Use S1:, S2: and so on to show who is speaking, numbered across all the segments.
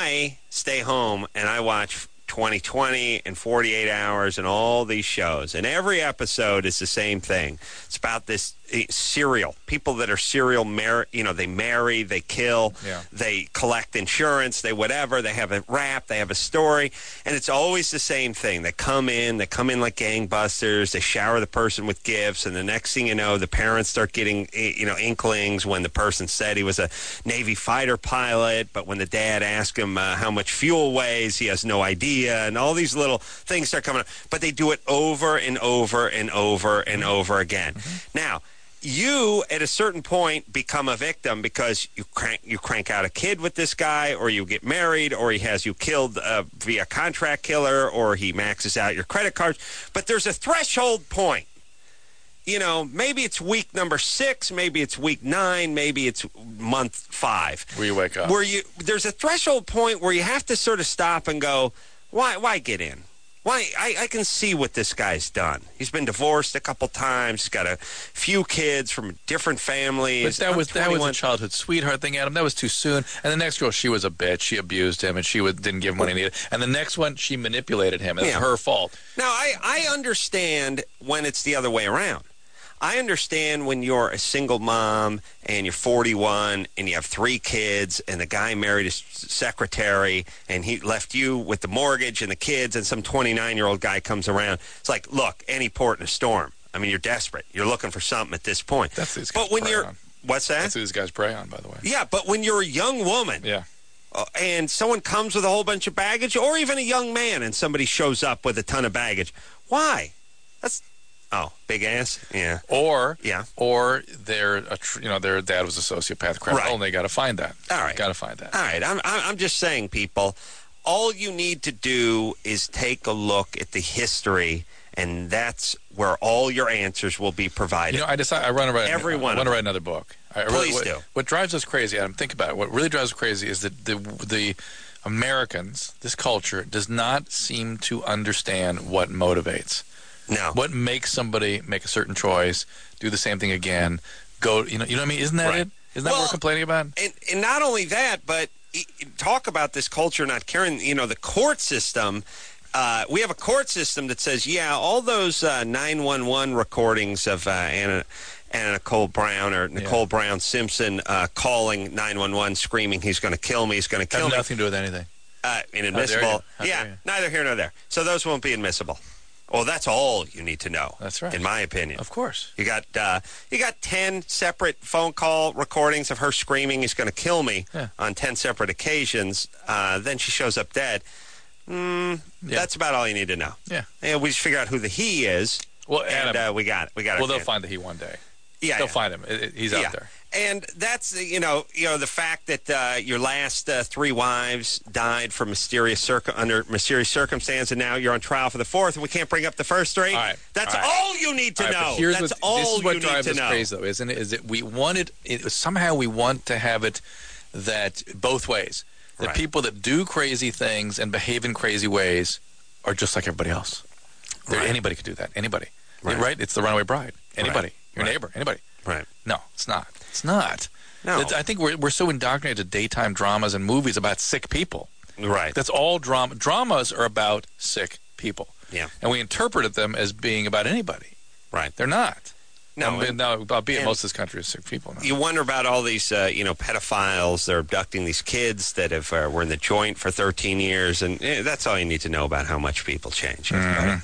S1: I stay home and I watch 2020 and 48 Hours and all these shows, and every episode is the same thing. It's about this serial people that are serial they marry, they kill, they collect insurance, they whatever, they have a rap, they have a story, and it's always the same thing. They come in like gangbusters, they shower the person with gifts, and the next thing you know, the parents start getting inklings when the person said he was a Navy fighter pilot, but when the dad asked him how much fuel weighs, he has no idea, and all these little things start coming up. But they do it over and over and over and over again. Now, you, at a certain point, become a victim because you crank out a kid with this guy, or you get married, or he has you killed via contract killer, or he maxes out your credit cards. But there's a threshold point. Maybe it's week number 6, maybe it's week 9, maybe it's month 5.
S2: Where you wake up.
S1: There's a threshold point where you have to sort of stop and go, why get in? Why? I can see what this guy's done. He's been divorced a couple times. He's got a few kids from different families.
S2: But that was a childhood sweetheart thing, Adam. That was too soon. And the next girl, she was a bitch. She abused him, and she didn't give him money needed. And the next one, she manipulated him. It's her fault.
S1: Now, I understand when it's the other way around. I understand when you're a single mom and you're 41 and you have 3 kids and the guy married his secretary and he left you with the mortgage and the kids, and some 29-year-old guy comes around. It's like, look, any port in a storm. I mean, you're desperate. You're looking for something at this point.
S2: That's these guys prey on.
S1: What's that?
S2: That's who these guys prey on, by the way.
S1: Yeah, but when you're a young woman and someone comes with a whole bunch of baggage, or even a young man and somebody shows up with a ton of baggage, why? Big ass? Yeah.
S2: Or their dad was a sociopath, criminal, and they got to find that.
S1: All right.
S2: Got to find that.
S1: All right. I'm just saying, people, all you need to do is take a look at the history, and that's where all your answers will be provided.
S2: I want to write another book.
S1: Please do.
S2: What drives us crazy, Adam, think about it. What really drives us crazy is that the Americans, this culture, does not seem to understand what motivates.
S1: No.
S2: What makes somebody make a certain choice, do the same thing again, go, you know what I mean? Isn't that it? Isn't that what we're complaining about?
S1: And not only that, but talk about this culture not caring, the court system. We have a court system that says, all those 911 recordings of Anna Nicole Brown or Nicole Brown Simpson calling 911 screaming, he's going to kill me, he's going to kill me.
S2: Has nothing to do with anything.
S1: Inadmissible. Neither here nor there. So those won't be admissible. Well, that's all you need to know.
S2: That's right.
S1: In my opinion.
S2: Of course.
S1: You got 10 separate phone call recordings of her screaming, he's going to kill me, on 10 separate occasions. Then she shows up dead. That's about all you need to know.
S2: Yeah.
S1: And we just figure out who the he is.
S2: Well, Adam,
S1: we got it.
S2: Well, they'll find the he one day.
S1: Yeah.
S2: They'll find him. He's out there.
S1: And that's, the fact that your last 3 wives died from under mysterious circumstance, and now you're on trial for the 4th, and we can't bring up the first 3.
S2: All right.
S1: That's all you need to know.
S2: This is what drives us crazy, though, isn't it? Is that we want it, somehow we want to have it that both ways. That people that do crazy things and behave in crazy ways are just like everybody else. Anybody could do that. Anybody. Right? It's the runaway bride. Anybody. Your neighbor. Anybody.
S1: Right.
S2: No, it's not. It's not.
S1: No.
S2: I think we're so indoctrinated to daytime dramas and movies about sick people.
S1: Right.
S2: That's all drama. Dramas are about sick people.
S1: Yeah.
S2: And we interpreted them as being about anybody.
S1: Right.
S2: They're not.
S1: No.
S2: Albeit most of this country is sick people now.
S1: You wonder about all these, pedophiles. They're abducting these kids that were in the joint for 13 years. And that's all you need to know about how much people change. Now,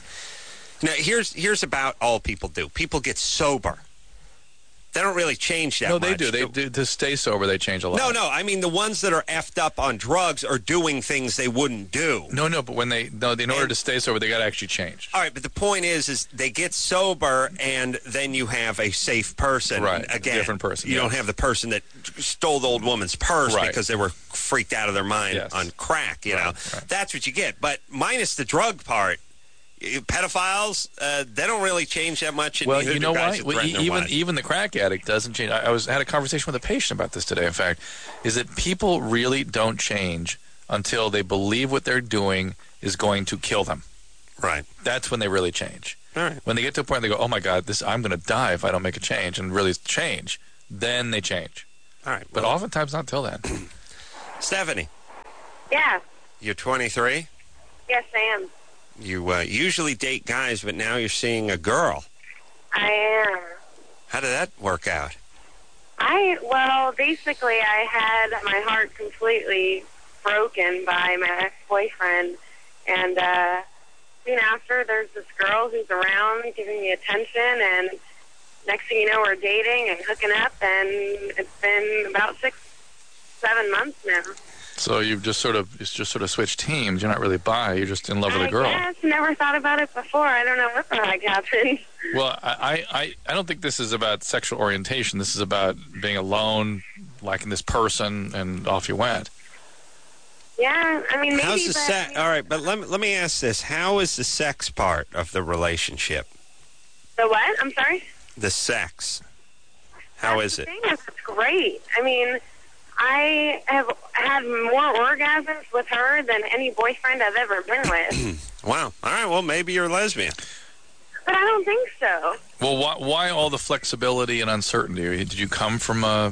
S1: here's about all people do. People get sober. They don't really change that much.
S2: No, they do. They do. To stay sober, they change a lot.
S1: No. I mean, the ones that are effed up on drugs are doing things they wouldn't do.
S2: No, but in order to stay sober, they got to actually change.
S1: All right, but the point is they get sober, and then you have a safe person.
S2: Right,
S1: again,
S2: a different person.
S1: You don't have the person that stole the old woman's purse because they were freaked out of their mind on crack. You know, that's what you get. But minus the drug part. Pedophiles, they don't really change that much.
S2: Well, you know why? Even the crack addict doesn't change. I had a conversation with a patient about this today, in fact, is that people really don't change until they believe what they're doing is going to kill them.
S1: Right.
S2: That's when they really change.
S1: All right.
S2: When they get to a point they go, oh my God, I'm going to die if I don't make a change, and really change, then they change.
S1: All right.
S2: But oftentimes not till then.
S1: Stephanie.
S3: Yeah.
S1: You're 23?
S3: Yes, I am.
S1: You usually date guys, but now you're seeing a girl.
S3: I am.
S1: How did that work out?
S3: Well, basically, I had my heart completely broken by my ex-boyfriend. And, soon after, there's this girl who's around giving me attention, and next thing you know, we're dating and hooking up, and it's been about 6-7 months now.
S2: So you've just sort of switched teams. You're not really bi. You're just in love with a girl.
S3: I guess. Never thought about it before. I don't know what the heck happened.
S2: Well, I don't think this is about sexual orientation. This is about being alone, liking this person, and off you went.
S3: Yeah, I mean, maybe.
S1: How's the sex? All right, but let me ask this: how is the sex part of the relationship?
S3: The what? I'm sorry.
S1: The sex. How is it?
S3: It's great. I mean, I have had more orgasms with her than any boyfriend I've ever been with.
S1: Wow. All right. Well, maybe you're a lesbian.
S3: But I don't think so.
S2: Well, why all the flexibility and uncertainty? Did you come from a,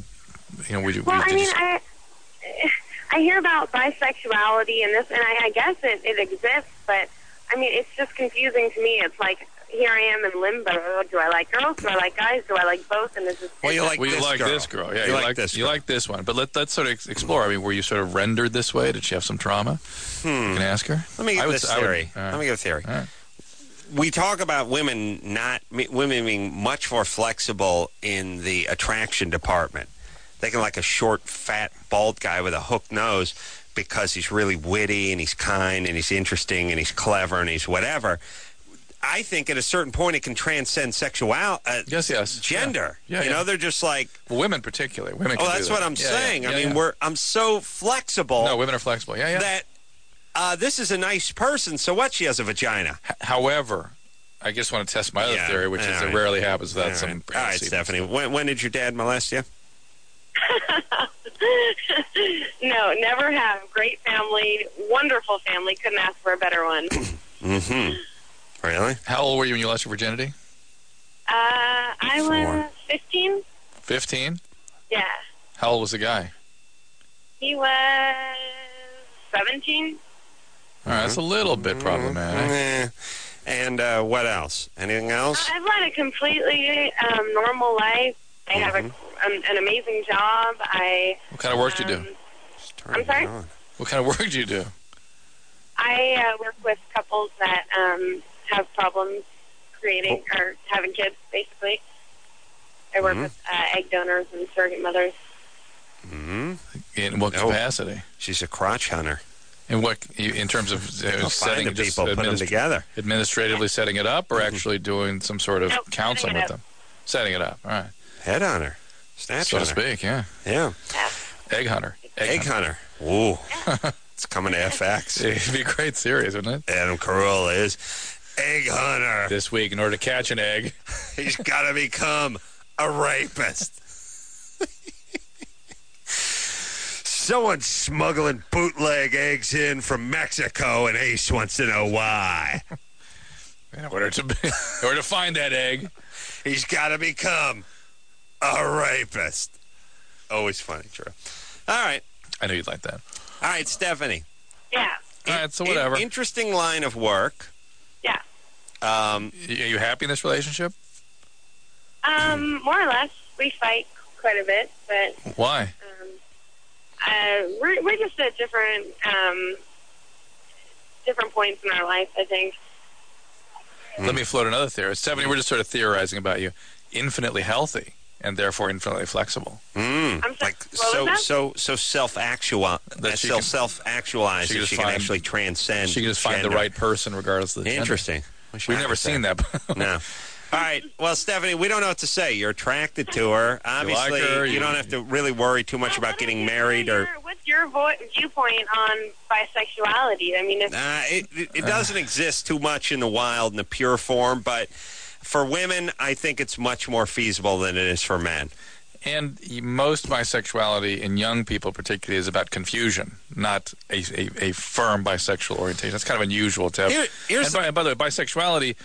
S3: I hear about bisexuality and this, and I guess it exists, but I mean, it's just confusing to me. It's like, here I am in limbo. Do I like girls? Do I like guys? Do I like both? And is this
S1: you like
S2: this girl? Yeah, you like this. You like this one. But let's sort of explore. I mean, were you sort of rendered this way? Did she have some trauma? You can ask her.
S1: Let me give this theory. Let me give a theory.
S2: Right.
S1: We talk about women being much more flexible in the attraction department. They can like a short, fat, bald guy with a hooked nose because he's really witty and he's kind and he's interesting and he's clever and he's whatever. I think at a certain point it can transcend gender.
S2: Yeah,
S1: you know, they're just like...
S2: Well, women particularly. Women can
S1: that's
S2: do that.
S1: what I'm saying.
S2: Yeah,
S1: I mean, I'm so flexible...
S2: No, women are flexible. Yeah.
S1: That this is a nice person, so what? She has a vagina.
S2: However, I just want to test my other theory, which is it rarely happens without some...
S1: All right, Stephanie. When did your dad molest you?
S3: No, never have. Great family, wonderful family. Couldn't ask for a better one.
S1: Mm-hmm. Really?
S2: How old were you when you lost your virginity?
S3: I was 15.
S2: 15?
S3: Yeah.
S2: How old was the guy?
S3: He was 17.
S2: All right, that's a little bit problematic.
S1: And what else? Anything else?
S3: I've led a completely normal life. I have an amazing job.
S2: What kind of work do you do?
S3: I'm sorry?
S2: What kind of work do you do?
S3: I work with couples that have problems creating or having kids, basically. I work with egg donors and surrogate mothers.
S2: Mm-hmm. In what capacity?
S1: She's a crotch hunter.
S2: In terms of setting
S1: people, put them together,
S2: administratively setting it up, or actually doing some sort of counseling with them? Setting it up. All right.
S1: Head hunter, snatch
S2: so
S1: hunter,
S2: to speak. Yeah. Egg hunter.
S1: Egg hunter. Ooh, it's coming to FX.
S2: It'd be a great series, wouldn't it?
S1: Adam Carolla is egg hunter.
S2: This week, in order to catch an egg,
S1: he's got to become a rapist. Someone's smuggling bootleg eggs in from Mexico, and Ace wants to know why.
S2: In order to find that egg,
S1: he's got to become a rapist. Always funny, true. All right.
S2: I knew you'd like that.
S1: All right, Stephanie.
S3: Yeah.
S2: All right, so whatever.
S1: Interesting line of work.
S3: Yeah.
S2: Are you happy in this relationship?
S3: More or less. We fight quite a bit, but...
S2: Why?
S3: We're just at different points in our life, I think.
S2: Let me float another theory. Stephanie, we're just sort of theorizing about you. Infinitely healthy and therefore infinitely flexible.
S3: I'm sorry,
S1: like so self-actualized that she can actually transcend.
S2: She can just find the right person regardless of the gender.
S1: Interesting.
S2: We've never seen that.
S1: No. All right. Well, Stephanie, we don't know what to say. You're attracted to her. Obviously,
S2: you like her,
S1: you don't have to really worry too much about getting married.
S3: What's your viewpoint on bisexuality? I mean,
S1: it doesn't exist too much in the wild in the pure form, but for women, I think it's much more feasible than it is for men.
S2: And most bisexuality in young people particularly is about confusion, not a firm bisexual orientation. That's kind of unusual to have. And by the way, bisexuality...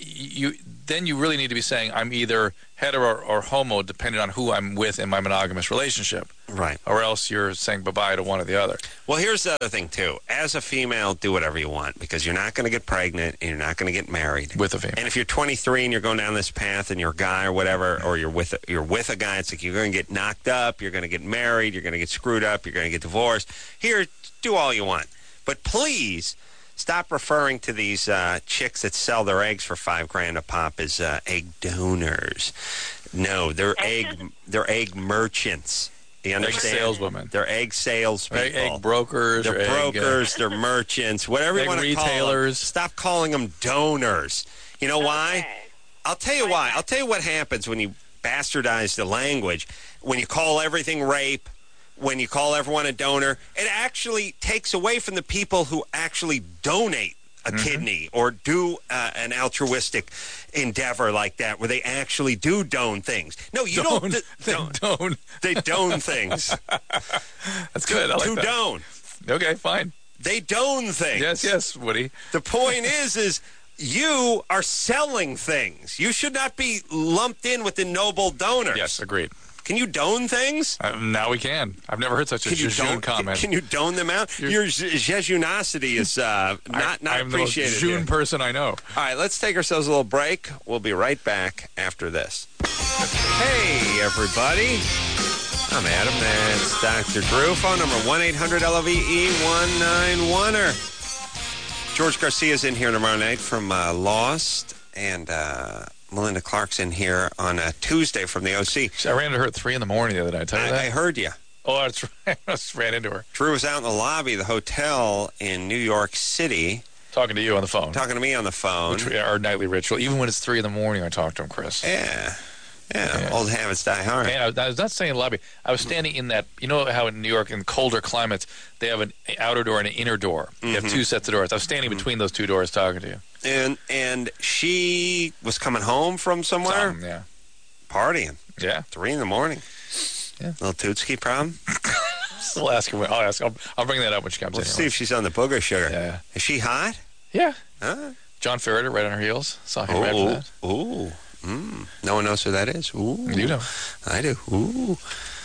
S2: then you really need to be saying I'm either hetero or homo, depending on who I'm with in my monogamous relationship.
S1: Right.
S2: Or else you're saying bye-bye to one or the other.
S1: Well, here's the other thing, too. As a female, do whatever you want, because you're not going to get pregnant and you're not going to get married.
S2: With a female.
S1: And if you're 23 and you're going down this path and you're a guy or whatever, or you're with a guy, it's like you're going to get knocked up, you're going to get married, you're going to get screwed up, you're going to get divorced. Here, do all you want. But please stop referring to these chicks that sell their eggs for $5,000 a pop as egg donors. No, they're egg merchants. You understand?
S2: Egg saleswomen.
S1: They're egg salespeople.
S2: Egg brokers.
S1: They're brokers. They're merchants. Whatever you want to call them.
S2: Retailers.
S1: Stop calling them donors. You know why? I'll tell you why. I'll tell you what happens when you bastardize the language. When you call everything rape, when you call everyone a donor, it actually takes away from the people who actually donate a kidney or do an altruistic endeavor like that where they actually do don things. No, you don't. They don things.
S2: That's good. I like that.
S1: Don.
S2: Okay, fine.
S1: They don things.
S2: Yes, Woody.
S1: The point is you are selling things. You should not be lumped in with the noble donors.
S2: Yes, agreed.
S1: Can you don things?
S2: Now we can. I've never heard such a jejune comment.
S1: Can you don them out? Your jejunosity is not appreciated.
S2: I'm the most jejune person I know.
S1: All right, let's take ourselves a little break. We'll be right back after this. Hey, everybody. I'm Adam. That's Dr. Drew. Phone number 1-800-LOVE-191-er. George Garcia's in here tomorrow night from Lost, and Melinda Clark's in here on a Tuesday from the OC.
S2: I ran into her at 3 in the morning the other night. Tell you that?
S1: I heard you.
S2: Oh, that's right. I just ran into her.
S1: Drew was out in the lobby of the hotel in New York City.
S2: Talking to you on the phone.
S1: Talking to me on the phone.
S2: Which our nightly ritual. Even when it's 3 in the morning, I talk to him, Chris.
S1: Yeah. Old habits die hard.
S2: And I was not saying lobby. I was standing in that, you know how in New York, in colder climates, they have an outer door and an inner door. You have two sets of doors. I was standing between those two doors talking to you.
S1: And she was coming home from somewhere?
S2: Yeah.
S1: Partying.
S2: Yeah.
S1: 3 in the morning.
S2: Yeah.
S1: Little Tootski problem?
S2: I'll ask her. I'll bring that up when she comes in.
S1: Let's see if she's on the booger sugar.
S2: Yeah.
S1: Is she hot?
S2: Yeah.
S1: Huh?
S2: John Ferreter right on her heels. Saw him right after that.
S1: Ooh. No one knows who that is. Ooh.
S2: You know.
S1: I do. Ooh.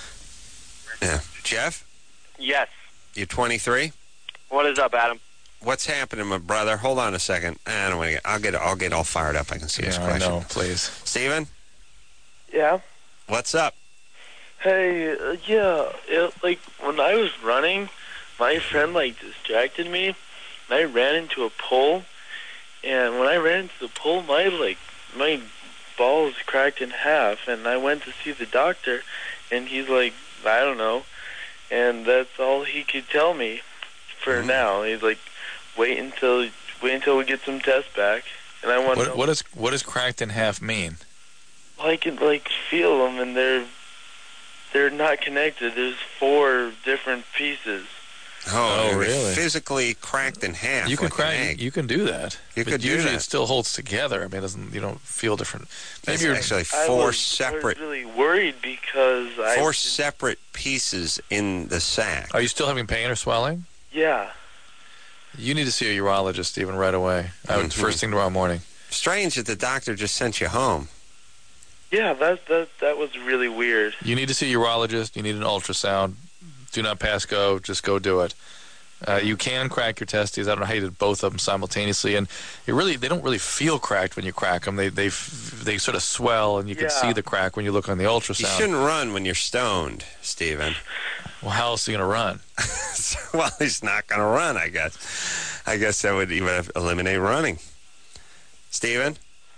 S1: Yeah. Jeff?
S4: Yes.
S1: You're 23?
S4: What is up, Adam?
S1: What's happening, my brother? Hold on a second. I don't want to I'll get all fired up. I can see this question.
S2: I know, please.
S1: Steven?
S4: Yeah?
S1: What's up?
S4: Hey, like, when I was running, my friend, distracted me, and I ran into a pole, and when I ran into the pole, my balls cracked in half, and I went to see the doctor, and he's like, I don't know, and that's all he could tell me for now. He's like, wait until we get some tests back, and I want to know.
S2: What does cracked in half mean?
S4: I can feel them, and they're not connected. There's 4 different pieces.
S1: Oh,
S2: really?
S1: Physically cracked in half.
S2: You can
S1: crack. An egg.
S2: You can do that. Usually it still holds together. I mean, you don't feel different.
S1: Maybe you're actually 4 separate.
S4: I was really worried because
S1: 4 separate pieces in the sac.
S2: Are you still having pain or swelling?
S4: Yeah.
S2: You need to see a urologist, Stephen, right away. First thing tomorrow morning.
S1: Strange that the doctor just sent you home.
S4: Yeah, that was really weird.
S2: You need to see a urologist. You need an ultrasound. Do not pass go. Just go do it. You can crack your testes. I don't know how you did both of them simultaneously, and they don't really feel cracked when you crack them. They sort of swell, and you can see the crack when you look on the ultrasound.
S1: You shouldn't run when you're stoned, Stephen.
S2: Well, how else are you going to run?
S1: Well, he's not going to run, I guess. I guess that would even eliminate running. Stephen?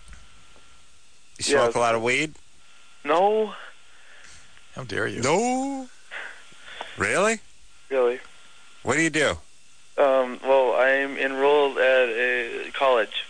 S1: You smoke a lot of weed?
S4: No.
S2: How dare you?
S1: No. Really?
S4: Really.
S1: What do you do?
S4: Well, I'm enrolled at a college.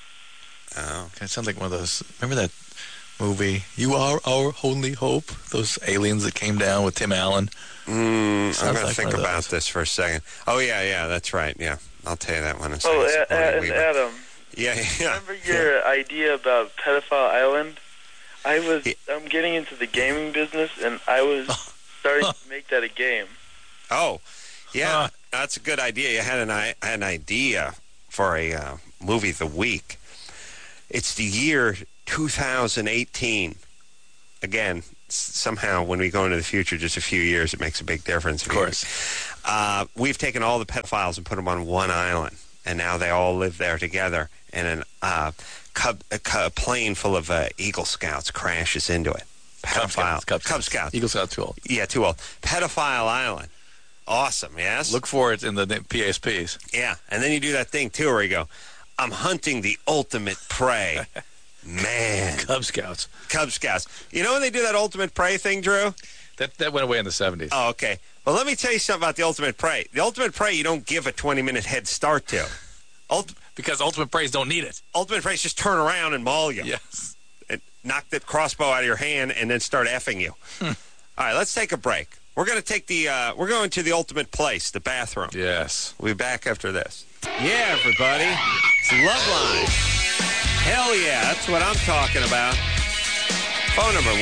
S1: Oh.
S2: It sounds like one of those. Remember that movie, You Are Our Only Hope? Those aliens that came down with Tim Allen?
S1: I'm going to think about this for a second. Oh, yeah, that's right. Yeah, I'll tell you that one in a second.
S4: Oh, and Adam.
S1: Yeah.
S4: Remember your idea about Pedophile Island? I'm getting into the gaming business, and I was starting to make that a game.
S1: Oh, yeah, that's a good idea. You had an idea for a movie of the week. It's the year 2018. Again, somehow when we go into the future, just a few years, it makes a big difference.
S2: Of course.
S1: We've taken all the pedophiles and put them on one island, and now they all live there together, and a plane full of Eagle Scouts crashes into it. Pedophile. Cub Scouts.
S2: Eagle Scouts too old.
S1: Yeah, too old. Pedophile Island. Awesome, yes?
S2: Look for it in the PSPs.
S1: Yeah, and then you do that thing, too, where you go, I'm hunting the ultimate prey. Man.
S2: Cub Scouts.
S1: You know when they do that ultimate prey thing, Drew?
S2: That went away in the 70s.
S1: Oh, okay. Well, let me tell you something about the ultimate prey. The ultimate prey you don't give a 20-minute head start to.
S2: Because ultimate preys don't need it.
S1: Ultimate preys just turn around and maul you.
S2: Yes.
S1: And knock that crossbow out of your hand and then start effing you. All right, let's take a break. We're going to take we're going to the ultimate place, the bathroom.
S2: Yes.
S1: We'll be back after this. Yeah, everybody. It's Loveline. Hell yeah, that's what I'm talking about. Phone number,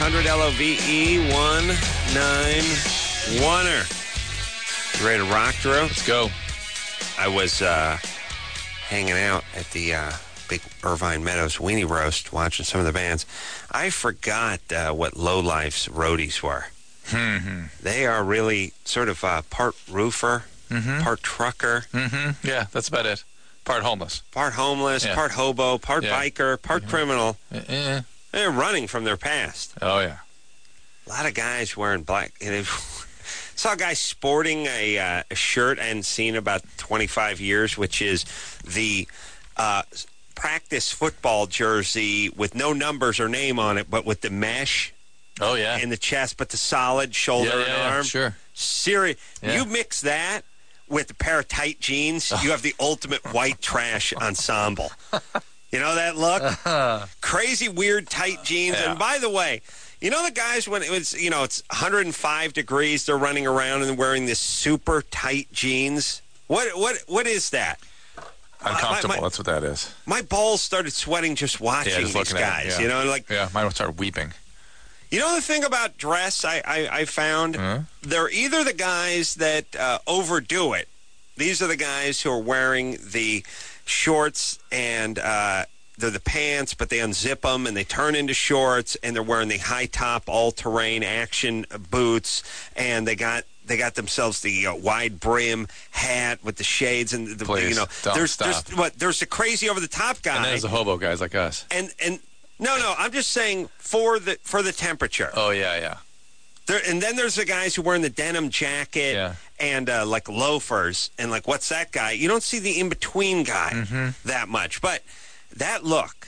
S1: 1-800-LOVE-191er. You ready to rock, Drew?
S2: Let's go.
S1: I was hanging out at the big Irvine Meadows Weenie Roast, watching some of the bands. I forgot what Lowlife's roadies were. They are really sort of part roofer, part trucker.
S2: Yeah, that's about it. Part homeless.
S1: Part homeless, part hobo, part biker, part criminal. They're running from their past.
S2: Oh, yeah.
S1: A lot of guys wearing black. Saw a guy sporting a shirt I hadn't seen about 25 years, which is the practice football jersey with no numbers or name on it, but with the mesh.
S2: Oh, yeah.
S1: In the chest, but the solid shoulder and arm.
S2: Sure.
S1: Serious. Yeah. You mix that with a pair of tight jeans, you have the ultimate white trash ensemble. You know that look? Crazy, weird, tight jeans. And by the way, you know the guys when it's 105 degrees, they're running around and wearing this super tight jeans? What is that?
S2: Uncomfortable, that's what that is.
S1: My balls started sweating just watching these guys. You know,
S2: mine would start weeping.
S1: You know the thing about dress I found? They're either the guys that overdo it. These are the guys who are wearing the shorts and they're the pants, but they unzip them and they turn into shorts, and they're wearing the high-top, all-terrain action boots, and they got themselves the wide brim hat with the shades and the
S2: Please,
S1: there's the crazy over-the-top guy.
S2: And there's the hobo guys like us.
S1: And No, I'm just saying for the temperature.
S2: Oh, yeah.
S1: And then there's the guys who are wearing the denim jacket and like loafers and like, what's that guy? You don't see the in-between guy that much. But that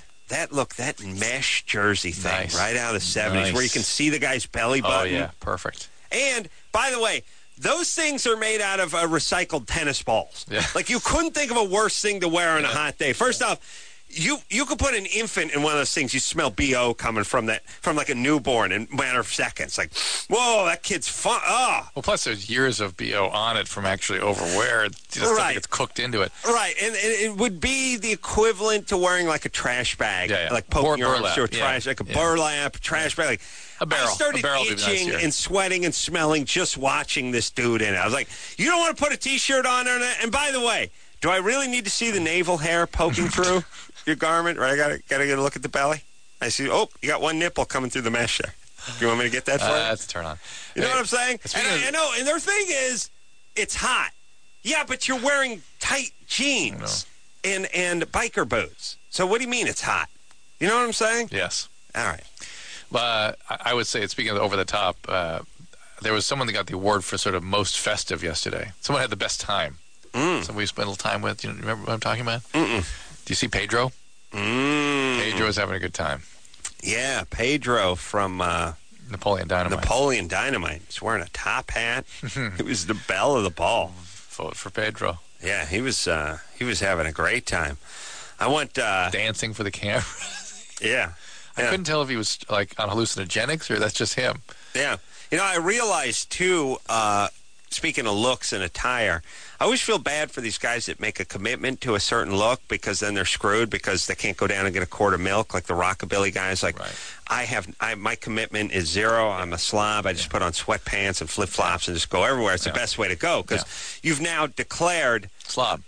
S1: mesh jersey thing right out of the 70s where you can see the guy's belly button.
S2: Oh, yeah, perfect.
S1: And, by the way, those things are made out of recycled tennis balls. Yeah. Like, you couldn't think of a worse thing to wear on a hot day. First off, you could put an infant in one of those things. You smell BO coming from like a newborn in a matter of seconds. Like, whoa, that kid's fun. Oh.
S2: Well, plus there's years of BO on it from actually overwear. Just gets cooked into it.
S1: Right, and it would be the equivalent to wearing like a trash bag, like poking your arms through a trash, like a burlap trash bag. Like,
S2: a barrel.
S1: I started itching and sweating and smelling just watching this dude in it. I was like, you don't want to put a T-shirt on there? And by the way, do I really need to see the navel hair poking through your garment? Right, I gotta get a look at the belly. I see. Oh, you got one nipple coming through the mesh there. Do you want me to get that for you?
S2: That's a turn on.
S1: You know what I'm saying? And I know. And their thing is, it's hot. Yeah, but you're wearing tight jeans and biker boots. So what do you mean it's hot? You know what I'm saying?
S2: Yes.
S1: All right.
S2: I would say, speaking of over the top, there was someone that got the award for sort of most festive yesterday. Someone had the best time. Somebody we spent a little time with. You remember what I'm talking about? Do you see Pedro? Pedro is having a good time.
S1: Yeah, Pedro from
S2: Napoleon Dynamite.
S1: He's wearing a top hat. He was the belle of the ball.
S2: Vote for Pedro.
S1: Yeah, he was having a great time. I went
S2: dancing for the camera.
S1: Yeah.
S2: I couldn't tell if he was like on hallucinogenics or that's just him.
S1: Yeah. You know, I realized too, speaking of looks and attire, I always feel bad for these guys that make a commitment to a certain look because then they're screwed because they can't go down and get a quart of milk like the rockabilly guys. Like, my commitment is zero. I'm a slob. I just put on sweatpants and flip-flops and just go everywhere. It's the best way to go because you've now declared...
S2: Slob.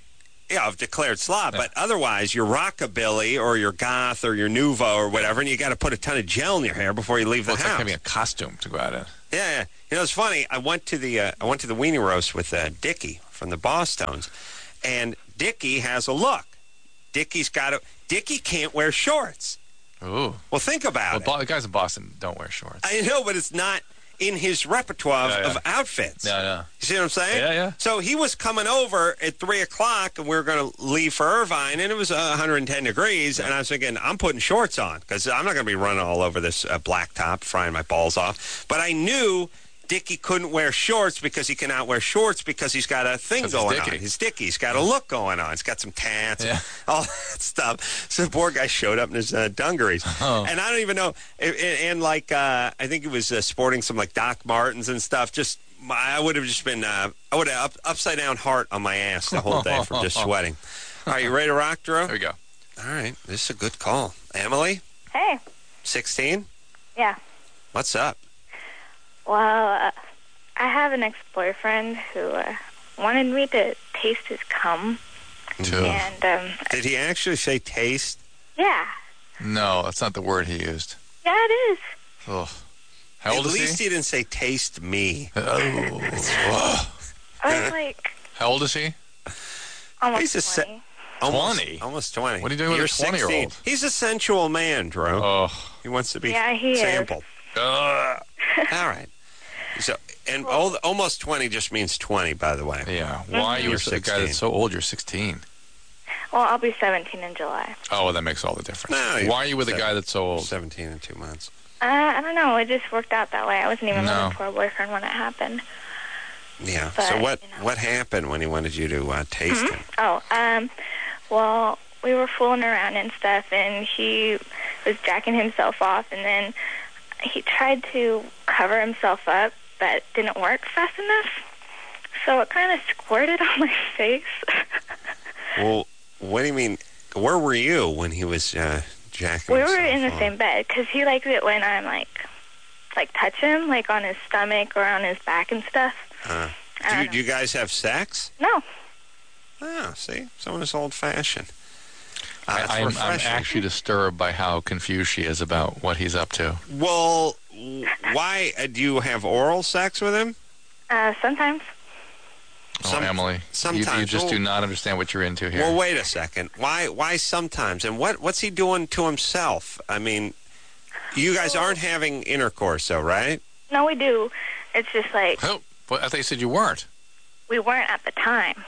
S1: Yeah, of declared slob, but otherwise you're rockabilly or you're goth or you're nouveau or whatever, and you got to put a ton of gel in your hair before you leave the house.
S2: It's like having a costume to go out in.
S1: Yeah. It's funny. I went to the Weenie Roast with Dickie from the Bosstones, and Dickie has a look. Dickie can't wear shorts.
S2: Ooh.
S1: Well, think about it.
S2: The guys in Boston don't wear shorts.
S1: I know, but it's not in his repertoire of outfits.
S2: Yeah.
S1: You see what I'm saying?
S2: Yeah.
S1: So he was coming over at 3 o'clock, and we were going to leave for Irvine, and it was 110 degrees, and I was thinking, I'm putting shorts on, because I'm not going to be running all over this blacktop, frying my balls off. But I knew Dickie couldn't wear shorts because he cannot wear shorts because he's got a thing going on. He's Dickie. He's got a look going on. He's got some tats, all that stuff. So the poor guy showed up in his dungarees. And I don't even know. And like, I think he was sporting some like Doc Martens and stuff. I would have just been, I would have upside down heart on my ass the whole day from just sweating. All right, you ready to rock, Drew?
S2: Here we go.
S1: All right, this is a good call. Emily?
S3: Hey.
S1: 16?
S3: Yeah.
S1: What's up?
S3: Well, I have an ex-boyfriend who wanted me to taste his cum. And
S1: did he actually say taste?
S3: Yeah.
S2: No, that's not the word he used.
S3: Yeah, it is.
S2: Oh. How old is he?
S1: At least he didn't say taste me.
S2: Oh.
S3: I was like...
S2: How old is he?
S3: Almost 20.
S2: 20?
S1: Almost 20.
S2: What are you doing with a 20-year-old?
S1: He's a sensual man, Drew.
S2: Oh.
S1: He wants to be
S3: he
S1: sampled.
S2: All
S1: right. So, and almost 20 just means 20, by the way.
S2: Yeah. Why you were a guy that's so old? You're 16.
S3: Well, I'll be 17 in July.
S2: Oh, well, that makes all the difference.
S1: No,
S2: why are you with a guy that's so old?
S1: 17 in 2 months.
S3: I don't know. It just worked out that way. I wasn't even looking for a boyfriend when it happened.
S1: Yeah.
S3: But,
S1: so what happened when he wanted you to taste him?
S3: Oh, well, we were fooling around and stuff, and he was jacking himself off, and then he tried to cover himself up, but didn't work fast enough. So it kind of squirted on my face.
S1: Well, what do you mean? Where were you when he was jacking
S3: We
S1: himself
S3: were in the
S1: off?
S3: same bed, because he likes it when I'm, like touch him, like on his stomach or on his back and stuff.
S1: Do you guys have sex?
S3: No.
S1: Oh, see? Someone is old-fashioned.
S2: I'm actually disturbed by how confused she is about what he's up to.
S1: Well, why? Do you have oral sex with him?
S3: Sometimes.
S2: Emily,
S1: sometimes.
S2: you just do not understand what you're into here.
S1: Well, wait a second. Why sometimes? And what's he doing to himself? I mean, you guys aren't having intercourse, though, right?
S3: No, we do. It's just like...
S2: Oh, well, I thought you said you weren't.
S3: We weren't at the time.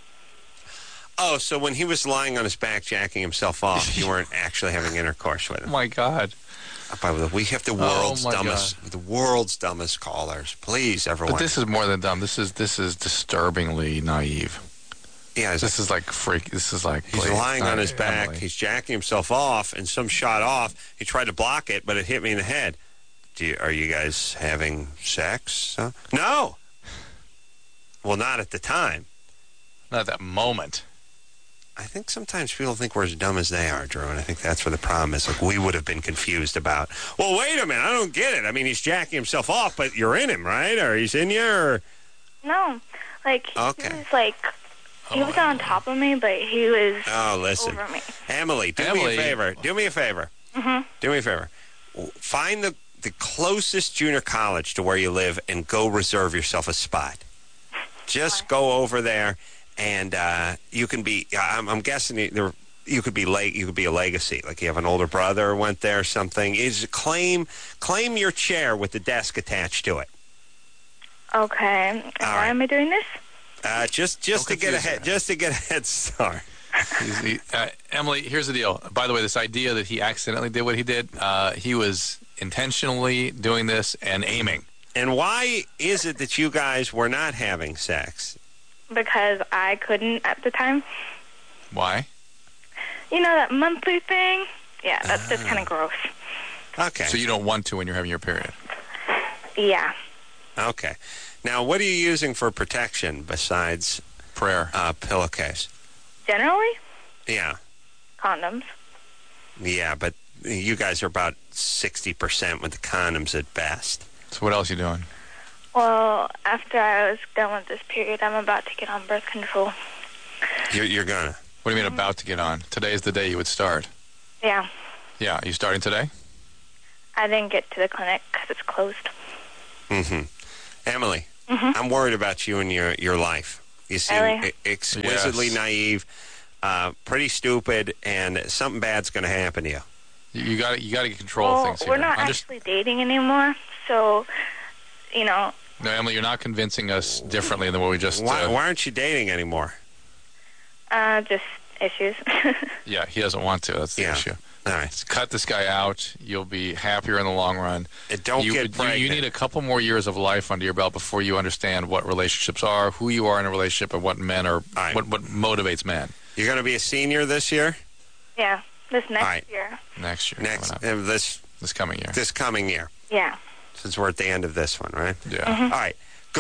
S1: Oh, so when he was lying on his back jacking himself off, you weren't actually having intercourse with him.
S2: Oh, my God.
S1: We have the world's dumbest callers. Please, everyone.
S2: But this is more than dumb. This is disturbingly naive.
S1: Yeah,
S2: this is like freak. This is like
S1: he's lying on his back. Emily. He's jacking himself off, and some shot off. He tried to block it, but it hit me in the head. Are you guys having sex? No. Well, not at the time.
S2: Not at that moment.
S1: I think sometimes people think we're as dumb as they are, Drew, and I think that's where the problem is. Like, we would have been confused about, well, wait a minute, I don't get it. I mean, he's jacking himself off, but you're in him, right? Or he's in you, or...
S3: No. Like, he was like... He was on top of me, but he was over me.
S1: Emily, do me a favor. Do me a favor.
S3: Mm-hmm.
S1: Do me a favor. Find the closest junior college to where you live and go reserve yourself a spot. Just go over there, and you can be. I'm guessing you could be late. You could be a legacy, like you have an older brother who went there or something. Is claim your chair with the desk attached to it.
S3: Okay. And why am I doing this?
S1: Just to get a head start.
S2: Emily, here's the deal. By the way, this idea that he accidentally did what he did, he was intentionally doing this and aiming.
S1: And why is it that you guys were not having sex?
S3: Because I couldn't at the time.
S2: Why?
S3: You know, that monthly thing? Yeah, that's just kind of gross.
S1: Okay.
S2: So you don't want to when you're having your period?
S3: Yeah.
S1: Okay. Now, what are you using for protection besides
S2: prayer?
S1: Pillowcase.
S3: Generally?
S1: Yeah.
S3: Condoms.
S1: Yeah, but you guys are about 60% with the condoms at best.
S2: So what else are you doing?
S3: Well, after I was done with this period, I'm about to get on birth control.
S1: You're gonna.
S2: What do you mean about to get on? Today's the day you would start.
S5: Yeah.
S2: Yeah, are you starting today?
S5: I didn't get to the clinic because it's closed.
S1: Emily, I'm worried about you and your life. You seem exquisitely naive, pretty stupid, and something bad's going to happen to you.
S2: You got to get control of things here.
S5: We're not actually dating anymore, so, No,
S2: Emily, you're not convincing us differently than what we just...
S1: Why aren't you dating anymore?
S5: Just issues.
S2: Yeah, he doesn't want to. That's the issue.
S1: All right.
S2: So cut this guy out. You'll be happier in the long run.
S1: Don't get pregnant.
S2: You need a couple more years of life under your belt before you understand what relationships are, who you are in a relationship, and what men are, what motivates men.
S1: You're going to be a senior this year?
S5: Yeah, this next year.
S2: Next year.
S1: This
S2: coming year.
S1: This coming year.
S5: Yeah.
S1: Since we're at the end of this one, right?
S2: Yeah.
S1: All right.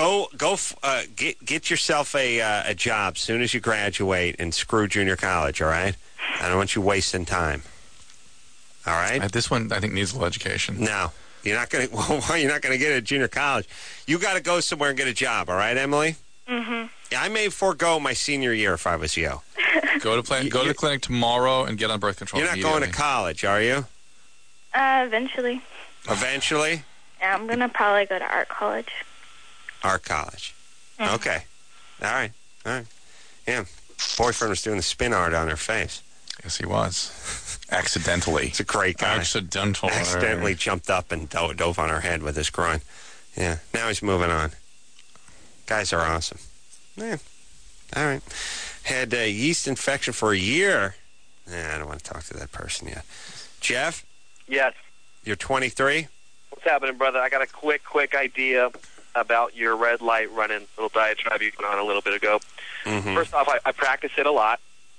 S1: Get yourself a job as soon as you graduate and screw junior college, all right? I don't want you wasting time. All right?
S2: This one, I think, needs a little education.
S1: No. You're not going to get it at junior college. You got to go somewhere and get a job, all right, Emily?
S5: Mm-hmm.
S1: Yeah, I may forego my senior year if I was you.
S2: Go to the clinic tomorrow and get on birth control.
S1: You're not going to college, are you?
S5: Eventually.
S1: Eventually?
S5: Yeah, I'm going to probably go to art college.
S1: Art college. Mm-hmm. Okay. All right. Yeah. Boyfriend was doing the spin art on her face.
S2: Yes, he was. Accidentally.
S1: It's a great guy. Accidentally jumped up and dove on her head with his groin. Yeah. Now he's moving on. Guys are awesome. Yeah. All right. Had a yeast infection for a year. I don't want to talk to that person yet. Jeff?
S6: Yes.
S1: You're 23?
S6: What's happening, brother? I got a quick idea about your red light running, little diatribe you went on a little bit ago.
S1: Mm-hmm.
S6: First off, I practice it a lot.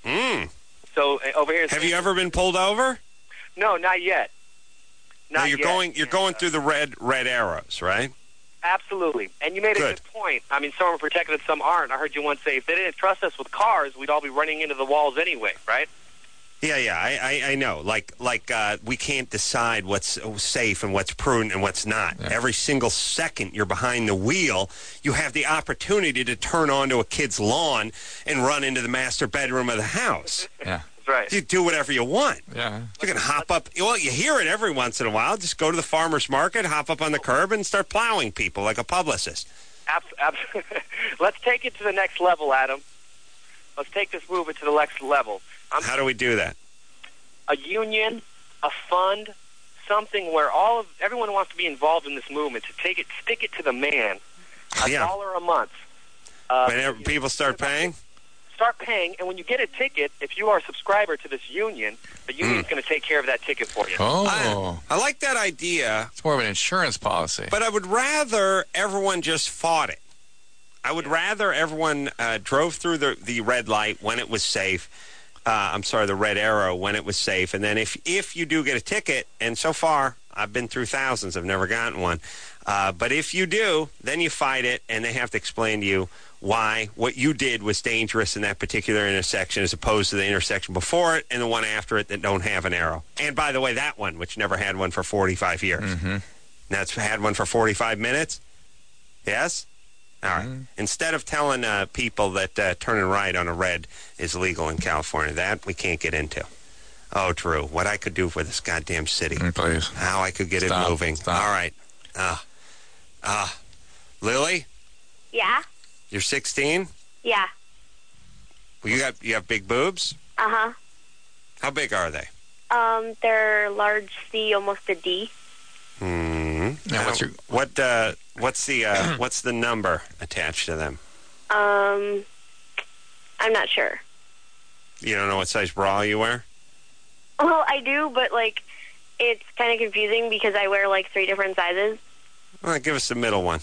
S6: So over here...
S1: Have you ever been pulled over?
S6: No, not yet.
S1: You're going through the red arrows, right?
S6: Absolutely. And you made a good point. I mean, some are protected and some aren't. I heard you once say, if they didn't trust us with cars, we'd all be running into the walls anyway, right?
S1: Yeah, I know. Like we can't decide what's safe and what's prudent and what's not. Yeah. Every single second you're behind the wheel, you have the opportunity to turn onto a kid's lawn and run into the master bedroom of the house.
S2: Yeah.
S6: That's right.
S1: You do whatever you want.
S2: Yeah.
S1: You can hop up. Well, you hear it every once in a while. Just go to the farmer's market, hop up on the curb, and start plowing people like a publicist.
S6: Absolutely. Let's take it to the next level, Adam. Let's take this movement to the next level.
S1: How do we do that?
S6: A union, a fund, something where everyone wants to be involved in this movement, to stick it to the man. $1 a month.
S1: When people start paying?
S6: Start paying, and when you get a ticket, if you are a subscriber to this union, the union's going to take care of that ticket for you.
S2: Oh.
S1: I like that idea.
S2: It's more of an insurance policy.
S1: But I would rather everyone just fought it. I would rather everyone drove through the red light when it was safe. The red arrow when it was safe. And then if you do get a ticket, and so far I've been through thousands, I've never gotten one. But if you do, then you fight it, and they have to explain to you why what you did was dangerous in that particular intersection as opposed to the intersection before it and the one after it that don't have an arrow. And by the way, that one, which never had one for 45 years.
S2: Mm-hmm.
S1: That's had one for 45 minutes? Yes? All right. Instead of telling people that turning right on a red is legal in California, that we can't get into. Oh, Drew, what I could do for this goddamn city.
S2: Please.
S1: How I could get it moving.
S2: Stop.
S1: All right. Lily?
S3: Yeah?
S1: You're 16?
S3: Yeah.
S1: Well, you have big boobs?
S3: Uh-huh.
S1: How big are they?
S3: They're large C, almost a D.
S2: Now,
S1: what's the number attached to them?
S3: I'm not sure.
S1: You don't know what size bra you wear?
S3: Well, I do, but it's kind of confusing because I wear 3 different sizes.
S1: Well, give us the middle one.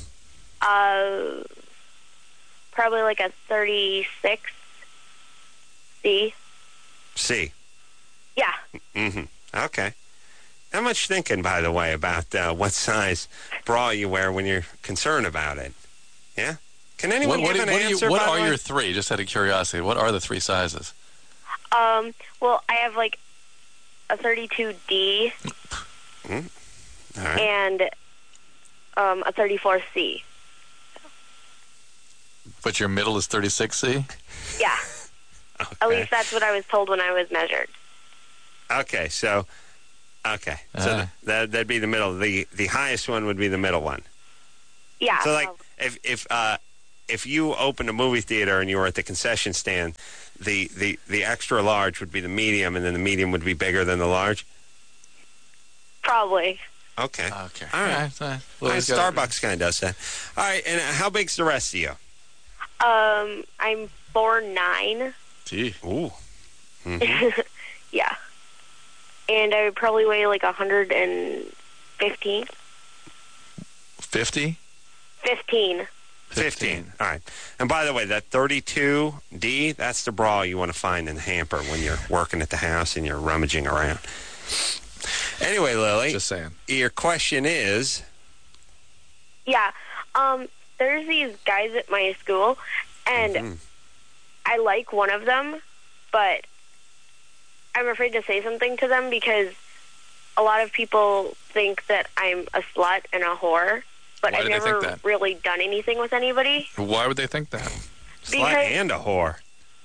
S3: Probably a 36 C.
S1: C.
S3: Yeah.
S1: Mm-hmm. Okay. Not much thinking, by the way, about what size bra you wear when you're concerned about it. Yeah? Can anyone give an answer?
S2: What are your 3, just out of curiosity? What are the 3 sizes?
S3: Well, I have a 32D
S1: All right.
S3: and a 34C.
S2: But your middle is 36C?
S3: Yeah. At least that's what I was told when I was measured.
S1: Okay, so that'd be the middle. The highest one would be the middle one.
S3: Yeah.
S1: So like if you opened a movie theater and you were at the concession stand, the extra large would be the medium, and then the medium would be bigger than the large?
S3: Probably.
S1: Okay.
S2: All
S1: right. Starbucks kind of does that. All right, and how big's the rest of you?
S3: I'm 4'9".
S2: Gee.
S1: Ooh.
S3: Mm-hmm. Yeah. And I would probably weigh like 115.
S2: 50?
S3: 15.
S1: 15. All right. And by the way, that 32D, that's the bra you want to find in the hamper when you're working at the house and you're rummaging around. Anyway, Lily.
S2: Just saying.
S1: Your question is?
S3: Yeah. There's these guys at my school, and I like one of them, but I'm afraid to say something to them because a lot of people think that I'm a slut and a whore. But I've never really done anything with anybody.
S2: Why would they think that?
S1: Slut and a whore.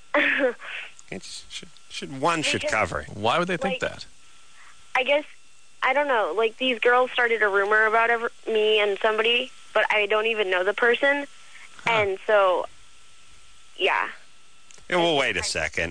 S1: should cover it.
S2: Why would they think that?
S3: I guess, I don't know. Like, these girls started a rumor about me and somebody, but I don't even know the person. Huh. And so, yeah.
S1: Well, wait a second.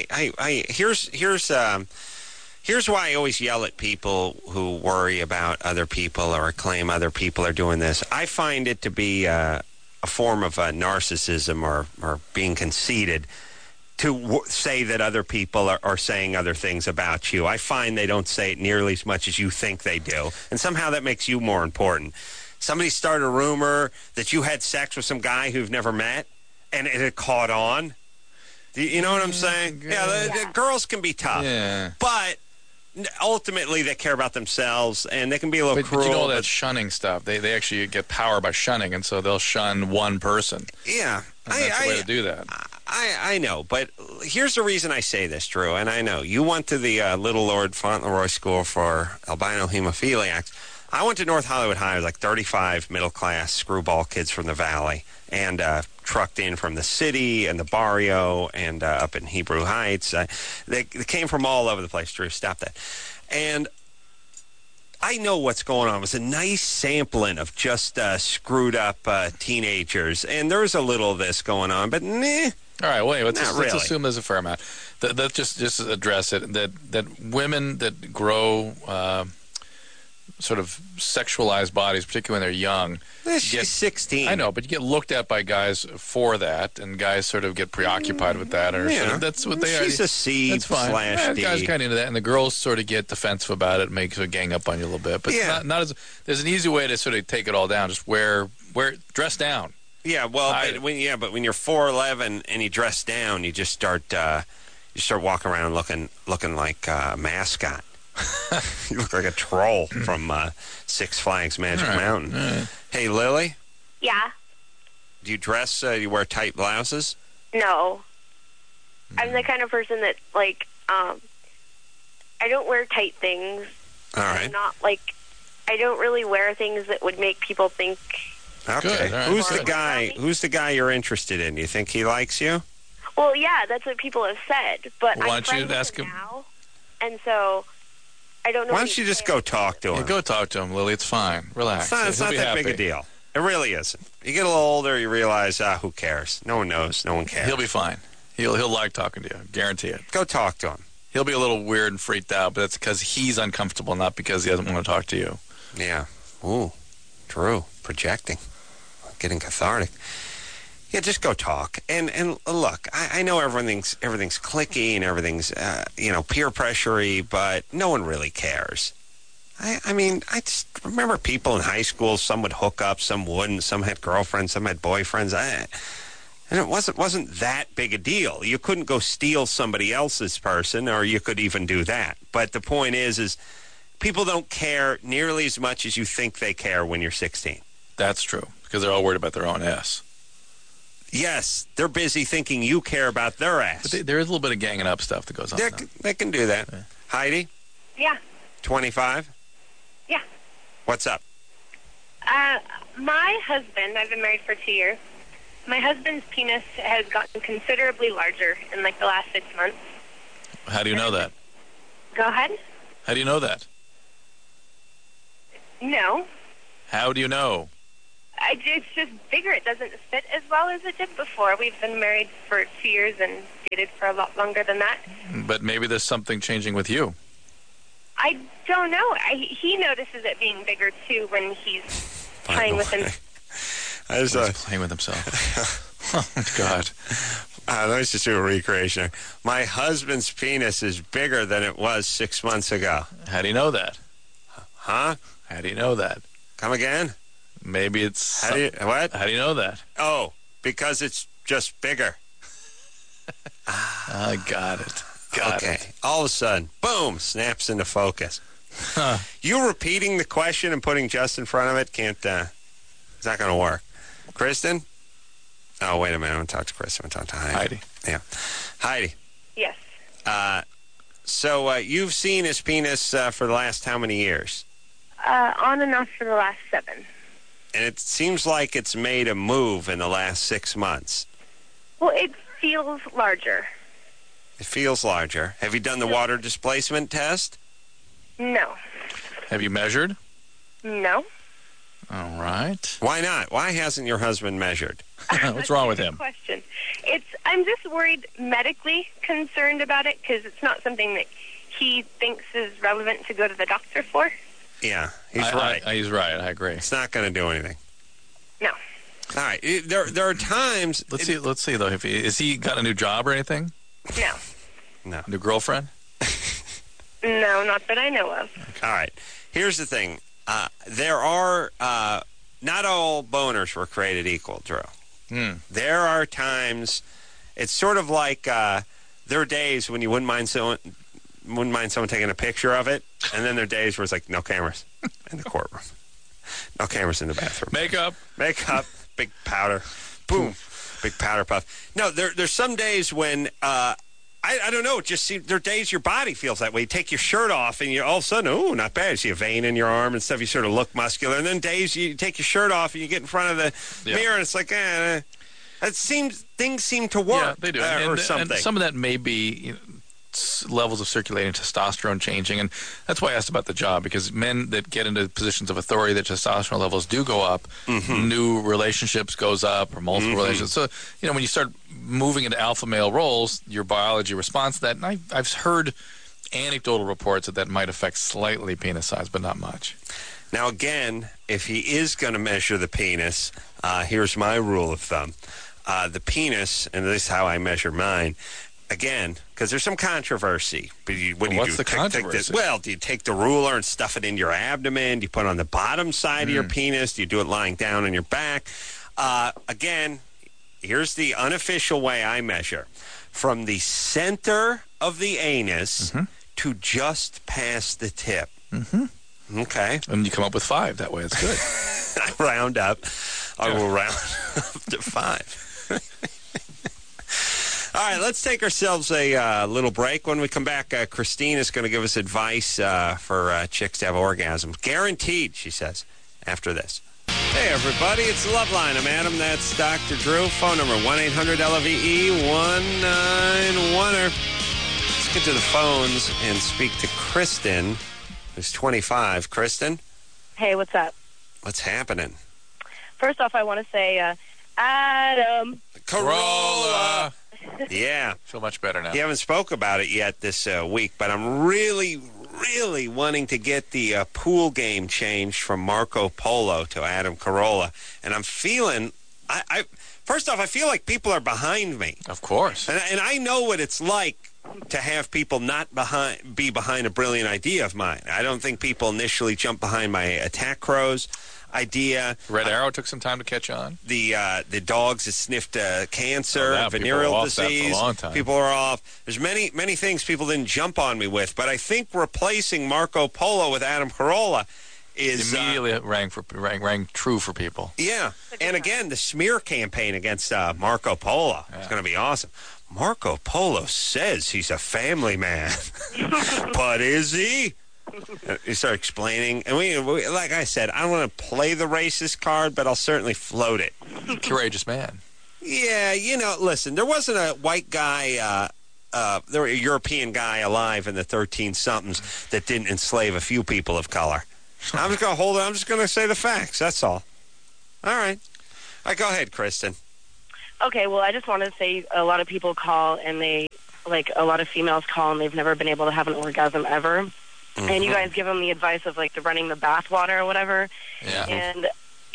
S1: Here's why I always yell at people who worry about other people or claim other people are doing this. I find it to be a form of narcissism or being conceited to say that other people are saying other things about you. I find they don't say it nearly as much as you think they do. And somehow that makes you more important. Somebody started a rumor that you had sex with some guy who've never met, and it had caught on. You know what I'm saying? Yeah, the girls can be tough.
S2: Yeah.
S1: But ultimately, they care about themselves, and they can be a little cruel.
S2: But you know that shunning stuff. They actually get power by shunning, and so they'll shun one person.
S1: Yeah.
S2: And that's the way to do that.
S1: I know, but here's the reason I say this, Drew, and I know. You went to the Little Lord Fauntleroy School for Albino Hemophiliacs. I went to North Hollywood High. I was like 35 middle-class screwball kids from the Valley, and trucked in from the city and the barrio and up in Hebrew Heights. They came from all over the place. Drew, stop that. And I know what's going on. It was a nice sampling of just screwed up teenagers, and there's a little of this going on, but nah.
S2: All right, wait. Let's
S1: really.
S2: assume there's a fair amount. Let's just address it. That women that grow sort of sexualized bodies, particularly when they're young.
S1: She's 16.
S2: I know, but you get looked at by guys for that, and guys sort of get preoccupied with that. Or sort of, that's what they are.
S1: She's a C / D.
S2: Guys kind of into that, and the girls sort of get defensive about it and make sort of gang up on you a little bit. But not as there's an easy way to sort of take it all down. Just dress down.
S1: Yeah, well, but when you're 4'11" and you dress down, you just start walking around looking like a mascot. You look like a troll from Six Flags Magic Mountain. Right. Hey, Lily?
S3: Yeah?
S1: Do you dress, you wear tight blouses?
S3: No. I'm the kind of person that, like, I don't wear tight things.
S1: All right.
S3: I'm not, like, I don't really wear things that would make people think...
S1: Okay.
S2: Right.
S1: Who's the guy you're interested in? Do you think he likes you?
S3: Well, yeah, that's what people have said. But
S2: why
S3: I'm
S2: don't you
S3: friends
S2: ask
S3: with
S2: him
S3: now, and so I don't know.
S1: Why don't you just go talk to him?
S2: Yeah, go talk to him, Lily. It's fine. Relax.
S1: It's not that big a deal. It really isn't. You get a little older, you realize, who cares? No one knows. No one cares.
S2: He'll be fine. He'll like talking to you. Guarantee it.
S1: Go talk to him.
S2: He'll be a little weird and freaked out, but that's because he's uncomfortable, not because he doesn't want to talk to you.
S1: Yeah. Ooh, Drew, projecting. Getting cathartic. Yeah, just go talk. And look, I know everything's cliquey and everything's peer pressure-y, but no one really cares. I mean, I just remember people in high school. Some would hook up, some wouldn't. Some had girlfriends, some had boyfriends. And it wasn't that big a deal. You couldn't go steal somebody else's person, or you could even do that. But the point is people don't care nearly as much as you think they care when you're 16.
S2: That's true, because they're all worried about their own ass.
S1: Yes, they're busy thinking you care about their ass.
S2: But there is a little bit of ganging up stuff that goes on.
S1: They can do that. Yeah. Heidi?
S3: Yeah.
S1: 25?
S3: Yeah.
S1: What's up?
S3: My husband, I've been married for 2 years,
S5: My husband's penis has gotten considerably larger in like the last 6 months.
S2: How do you know that?
S5: Go ahead.
S2: How do you know that?
S5: No.
S2: How do you know?
S5: It's just bigger. It doesn't fit as well as it did before. We've been married for 2 years and dated for a lot longer than that.
S2: But maybe there's something changing with you.
S5: I don't know. He notices it being bigger, too, when he's playing with him.
S2: He's playing with himself. Oh, God.
S1: Let me just do a recreation. My husband's penis is bigger than it was 6 months ago.
S2: How do you know that?
S1: Huh?
S2: How do you know that?
S1: Come again?
S2: Maybe it's...
S1: What?
S2: How do you know that?
S1: Oh, because it's just bigger.
S2: I got it. Got it.
S1: All of a sudden, boom, snaps into focus.
S2: Huh.
S1: You repeating the question and putting just in front of it can't... it's not going to work. Kristen? Oh, wait a minute. I'm going to talk to Kristen. I'm going to talk to Heidi. Yeah. Heidi.
S5: Yes.
S1: So you've seen his penis for the last how many years?
S5: On and off for the last 7.
S1: And it seems like it's made a move in the last 6 months.
S5: Well, it feels larger.
S1: It feels larger. Have you done the water displacement test?
S5: No.
S2: Have you measured?
S5: No.
S2: All right.
S1: Why not? Why hasn't your husband measured?
S2: What's wrong with him?
S5: Good question. I'm just worried, medically concerned about it, because it's not something that he thinks is relevant to go to the doctor for.
S1: Yeah, he's right.
S2: He's right. I agree.
S1: It's not going to do anything.
S5: No.
S1: All right. There are times...
S2: Let's see, though. Has he got a new job or anything?
S5: No.
S2: New girlfriend?
S5: No, not that I know of.
S1: All right. Here's the thing. There are... not all boners were created equal, Drew. There are times... It's sort of like... there are days when you wouldn't mind someone taking a picture of it, and then there are days where it's like, no cameras in the courtroom. No cameras in the bathroom.
S2: Makeup,
S1: big powder. Boom. Big powder puff. No, there's some days when... I don't know. It just seems there are days your body feels that way. You take your shirt off, and you all of a sudden, oh, not bad. You see a vein in your arm and stuff. You sort of look muscular. And then days you take your shirt off, and you get in front of the mirror, and it's like, things seem to work.
S2: Yeah, they do.
S1: Or something.
S2: And some of that may be levels of circulating testosterone changing, and that's why I asked about the job, because men that get into positions of authority, their testosterone levels do go up. New relationships goes up, or multiple relationships. So, when you start moving into alpha male roles, your biology responds to that. And I've heard anecdotal reports that might affect slightly penis size, but not much.
S1: Now, again, if he is going to measure the penis, here's my rule of thumb. The penis, and this is how I measure mine, again, because there's some controversy. But
S2: what's the controversy?
S1: Do you take the ruler and stuff it into your abdomen? Do you put it on the bottom side of your penis? Do you do it lying down on your back? Again, here's the unofficial way I measure. From the center of the anus to just past the tip. Okay.
S2: And you come up with 5 that way. It's good.
S1: I round up. I will round up to 5. All right, let's take ourselves a little break. When we come back, Christine is going to give us advice for chicks to have orgasms. Guaranteed, she says, after this. Hey, everybody, it's the Love Line. I'm Adam. That's Dr. Drew. Phone number 1-800-LOVE-1910. Let's get to the phones and speak to Kristen, who's 25. Kristen?
S7: Hey, what's up?
S1: What's happening?
S7: First off, I want to say, Adam.
S1: Carolla. Yeah.
S2: Feel much better now.
S1: You haven't spoke about it yet this week, but I'm really wanting to get the pool game changed from Marco Polo to Adam Carolla. And I'm feeling, first off, I feel like people are behind me.
S2: Of course.
S1: And I know what it's like to have people not be behind a brilliant idea of mine. I don't think people initially jump behind my Attack Crows idea.
S2: Red Arrow took some time to catch on.
S1: The dogs that sniffed cancer, venereal disease.
S2: For a long time.
S1: People are off. There's many things people didn't jump on me with, but I think replacing Marco Polo with Adam Carolla is
S2: immediately rang true for people.
S1: Yeah, and again, the smear campaign against Marco Polo is going to be awesome. Marco Polo says he's a family man, but is he? You start explaining, and we, like I said, I don't want to play the racist card, but I'll certainly float it.
S2: Courageous man.
S1: Yeah, listen, there wasn't a white guy, there were a European guy alive in the 13-somethings that didn't enslave a few people of color. I'm just going to hold it. I'm just going to say the facts. That's all. All right. All right, go ahead, Kristen.
S7: Okay, well, I just wanted to say a lot of people call and a lot of females call and they've never been able to have an orgasm ever. Mm-hmm. And you guys give them the advice of, the running the bathwater or whatever.
S2: Yeah.
S7: And,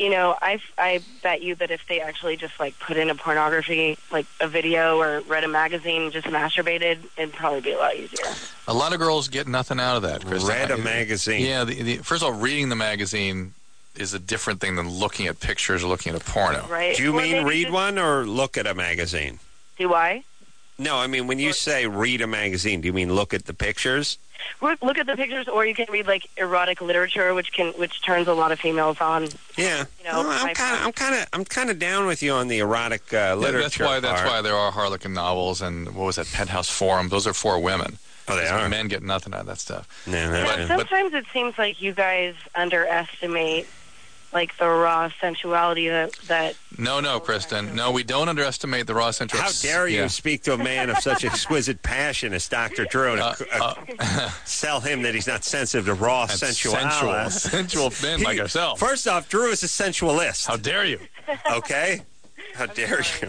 S7: I bet you that if they actually just, put in a pornography, a video or read a magazine, just masturbated, it'd probably be a lot easier.
S2: A lot of girls get nothing out of that, Kristen.
S1: Read a magazine.
S2: Yeah, first of all, reading the magazine is a different thing than looking at pictures or looking at a porno.
S7: Right.
S1: Do you mean read one or look at a magazine?
S7: Do I?
S1: No, I mean, when you say read a magazine, do you mean look at the pictures?
S7: Look at the pictures, or you can read erotic literature, which turns a lot of females on.
S1: Yeah, I'm kind of down with you on the erotic literature.
S2: That's why there are Harlequin novels and what was that, Penthouse Forum? Those are for women.
S1: Oh, they are.
S2: Men get nothing out of that stuff.
S1: Yeah,
S7: sometimes it seems like you guys underestimate the raw sensuality that...
S2: No, Kristen. No, we don't underestimate the raw sensuality.
S1: How dare you speak to a man of such exquisite passion as Dr. Drew and sell him that he's not sensitive to raw sensuality.
S2: Sensual men like yourself.
S1: First off, Drew is a sensualist.
S2: How dare you?
S1: Okay? How dare you?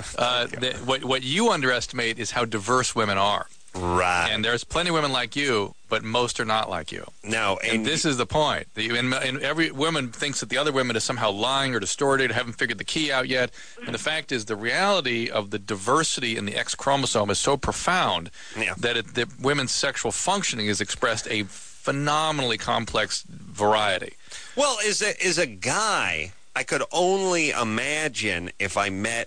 S2: What you underestimate is how diverse women are.
S1: Right.
S2: And there's plenty of women like you, but most are not like you.
S1: No.
S2: And this is the point. And every woman thinks that the other women is somehow lying or distorted, haven't figured the key out yet. And the fact is the reality of the diversity in the X chromosome is so profound that women's sexual functioning is expressed a phenomenally complex variety.
S1: Well, as a guy, I could only imagine if I met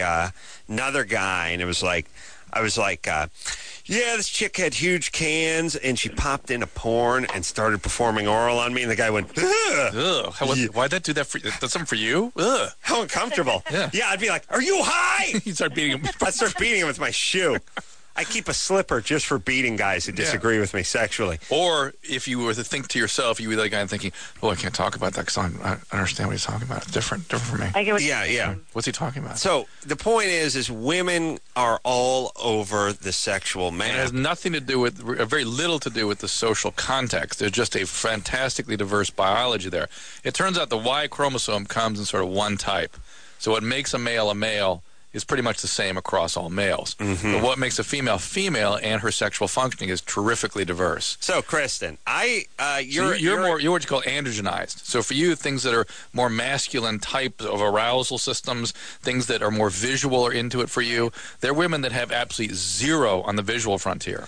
S1: another guy and it was I was like, yeah, this chick had huge cans, and she popped into porn and started performing oral on me, and the guy went, ugh.
S2: Ugh. Why'd that do that for you? That's something for you? Ugh.
S1: How uncomfortable. Yeah, I'd be like, are you high?
S2: You'd start beating him.
S1: I'd start beating him with my shoe. I keep a slipper just for beating guys who disagree with me sexually.
S2: Or if you were to think to yourself, you would be the guy thinking, I can't talk about that because I understand what he's talking about. It's different for me.
S7: I get what
S1: yeah.
S2: What's he talking about?
S1: So the point is women are all over the sexual man.
S2: And it has nothing to do with, very little to do with the social context. There's just a fantastically diverse biology there. It turns out the Y chromosome comes in sort of one type. So what makes a male is pretty much the same across all males. Mm-hmm. But what makes a female and her sexual functioning is terrifically diverse.
S1: So, Kristen,
S2: you're what you call androgenized. So for you, things that are more masculine type of arousal systems, things that are more visual are into it for you, they're women that have absolutely zero on the visual frontier.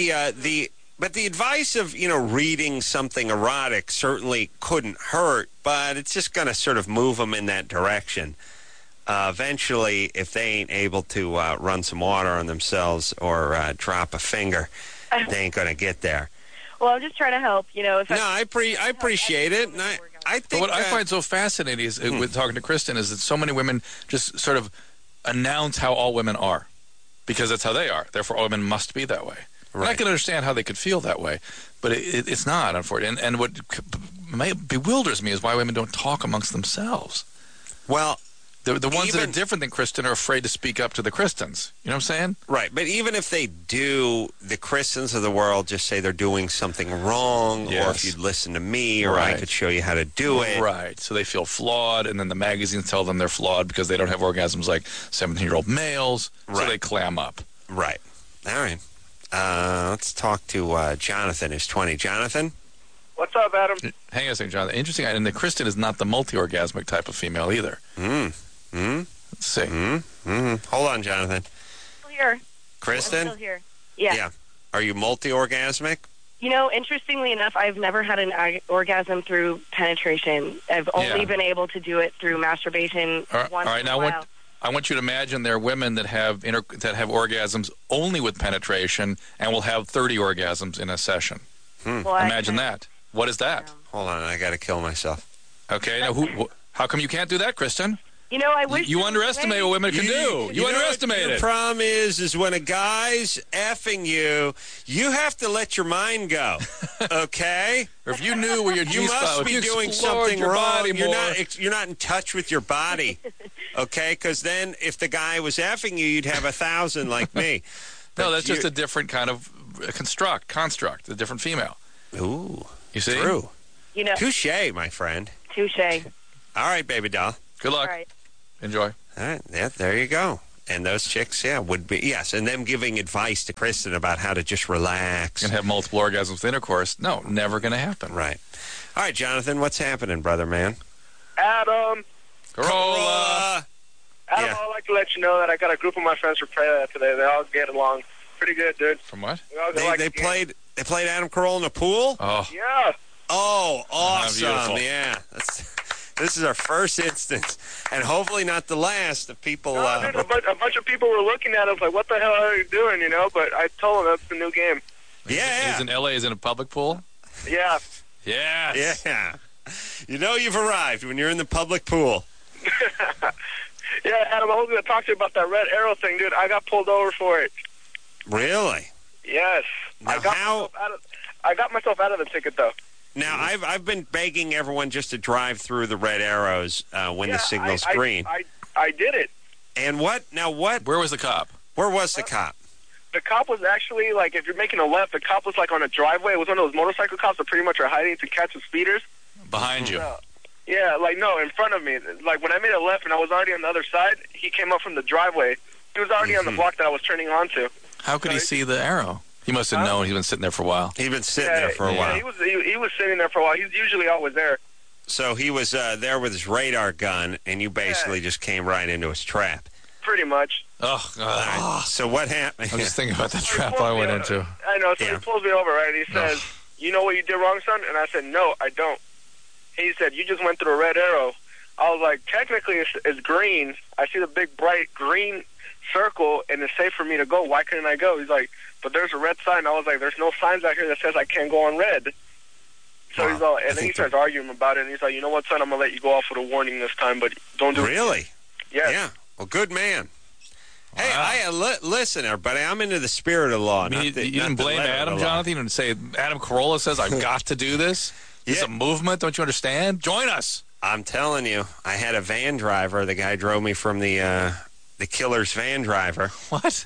S1: But the advice of, reading something erotic certainly couldn't hurt, but it's just going to sort of move them in that direction. Eventually, if they ain't able to run some water on themselves or drop a finger, they ain't going to get there.
S7: Well, I'm just trying to help.
S1: I appreciate it. And I think
S2: what I find so fascinating is with talking to Kristen is that so many women just sort of announce how all women are because that's how they are. Therefore, all women must be that way. Right. And I can understand how they could feel that way, but it's not, unfortunately. And what bewilders me is why women don't talk amongst themselves.
S1: Well,
S2: the ones that are different than Kristen are afraid to speak up to the Kristens. You know what I'm saying?
S1: Right. But even if they do, the Kristens of the world just say they're doing something wrong, or if you'd listen to me, or I could show you how to do it.
S2: Right. So they feel flawed, and then the magazines tell them they're flawed because they don't have orgasms like 17-year-old males, so they clam up.
S1: Right. All right. Let's talk to Jonathan, who's 20. Jonathan?
S6: What's up, Adam?
S2: Hang on a second, Jonathan. Interesting. And the Kristen is not the multi-orgasmic type of female either. Let's see.
S1: Hold on, Jonathan.
S7: Still here.
S1: Kristen?
S7: Still here. Yeah.
S1: Are you multi-orgasmic?
S7: Interestingly enough, I've never had an orgasm through penetration. I've only been able to do it through masturbation once in a while.
S2: I want you to imagine there are women that have orgasms only with penetration and will have 30 orgasms in a session.
S7: Well,
S2: imagine that. What is that?
S1: Hold on, I got to kill myself.
S2: Okay, now how come you can't do that, Kristen?
S7: You know, I wish
S2: you underestimate what women can do. You underestimate it.
S1: The problem is when a guy's effing you, you have to let your mind go. Okay?
S2: Or if you knew where your G spot was,
S1: you must be doing something wrong. You're not in touch with your body. Okay? Because then if the guy was effing you, you'd have 1,000 like me.
S2: No, that's just a different kind of construct, a different female.
S1: Ooh.
S2: You see?
S1: True.
S7: You know.
S1: Touché, my friend.
S7: Touché.
S1: All right, baby doll.
S2: Good luck.
S7: All right.
S2: Enjoy.
S1: All right. Yeah, there you go. And those chicks, would be, yes, and them giving advice to Kristen about how to just relax.
S2: And have multiple orgasms with intercourse. No, never going to happen.
S1: Right. All right, Jonathan, what's happening, brother man?
S6: Adam.
S2: Carolla.
S6: Adam, I'd like to let you know that I got a group of my friends for prayer today. They all get along pretty good, dude.
S2: From what?
S1: They played Adam Carolla in a pool?
S2: Oh.
S6: Yeah.
S1: Oh, awesome.
S2: Beautiful.
S1: Yeah. This is our first instance, and hopefully not the last of people.
S6: No, dude, a bunch of people were looking at us like, what the hell are you doing, you know? But I told them that's the new game.
S1: Yeah.
S2: He's in L.A., is in a public pool?
S6: Yeah.
S2: Yes.
S1: Yeah. You know you've arrived when you're in the public pool.
S6: Yeah, Adam, I was going to talk to you about that Red Arrow thing, dude. I got pulled over for it.
S1: Really?
S6: Yes.
S1: Now,
S6: I got myself out of the ticket, though.
S1: Now, I've been begging everyone just to drive through the red arrows when the signal's green.
S6: I did it.
S1: And what? Now what?
S2: Where was the cop?
S1: Where was the cop?
S6: The cop was actually, like, if you're making a left, the cop was, like, on a driveway. It was one of those motorcycle cops that pretty much are hiding to catch the speeders.
S2: Behind you.
S6: Yeah, like, no, in front of me. Like, when I made a left and I was already on the other side, he came up from the driveway. He was already on the block that I was turning onto.
S2: How could he see the arrow? He must have known. He's been sitting there for a while.
S1: He'd been sitting there for a while.
S6: He was sitting there for a while. He's usually always there.
S1: So he was there with his radar gun, and you basically just came right into his trap.
S6: Pretty much.
S2: Oh,
S1: right. So what happened?
S2: I'm just thinking about that trap I went into.
S6: I know. So he pulls me over, right? And he says, you know what you did wrong, son? And I said, no, I don't. He said, you just went through a red arrow. I was like, technically it's green. I see the big bright green circle, and it's safe for me to go. Why couldn't I go? He's like, but there's a red sign. I was like, there's no signs out here that says I can't go on red. So he's all, and then he starts arguing about it, and he's like, you know what, son, I'm going to let you go off with a warning this time, but don't do it.
S1: Really?
S6: Yes.
S1: Yeah. Well, good man.
S2: Wow.
S1: Hey, listen, everybody, I'm into the spirit of law.
S2: You didn't blame Adam, Jonathan? You didn't say, Adam Carolla says, I've got to do this? It's a movement, don't you understand? Join us.
S1: I'm telling you, I had a van driver. The guy drove me from the Killers van driver.
S2: What?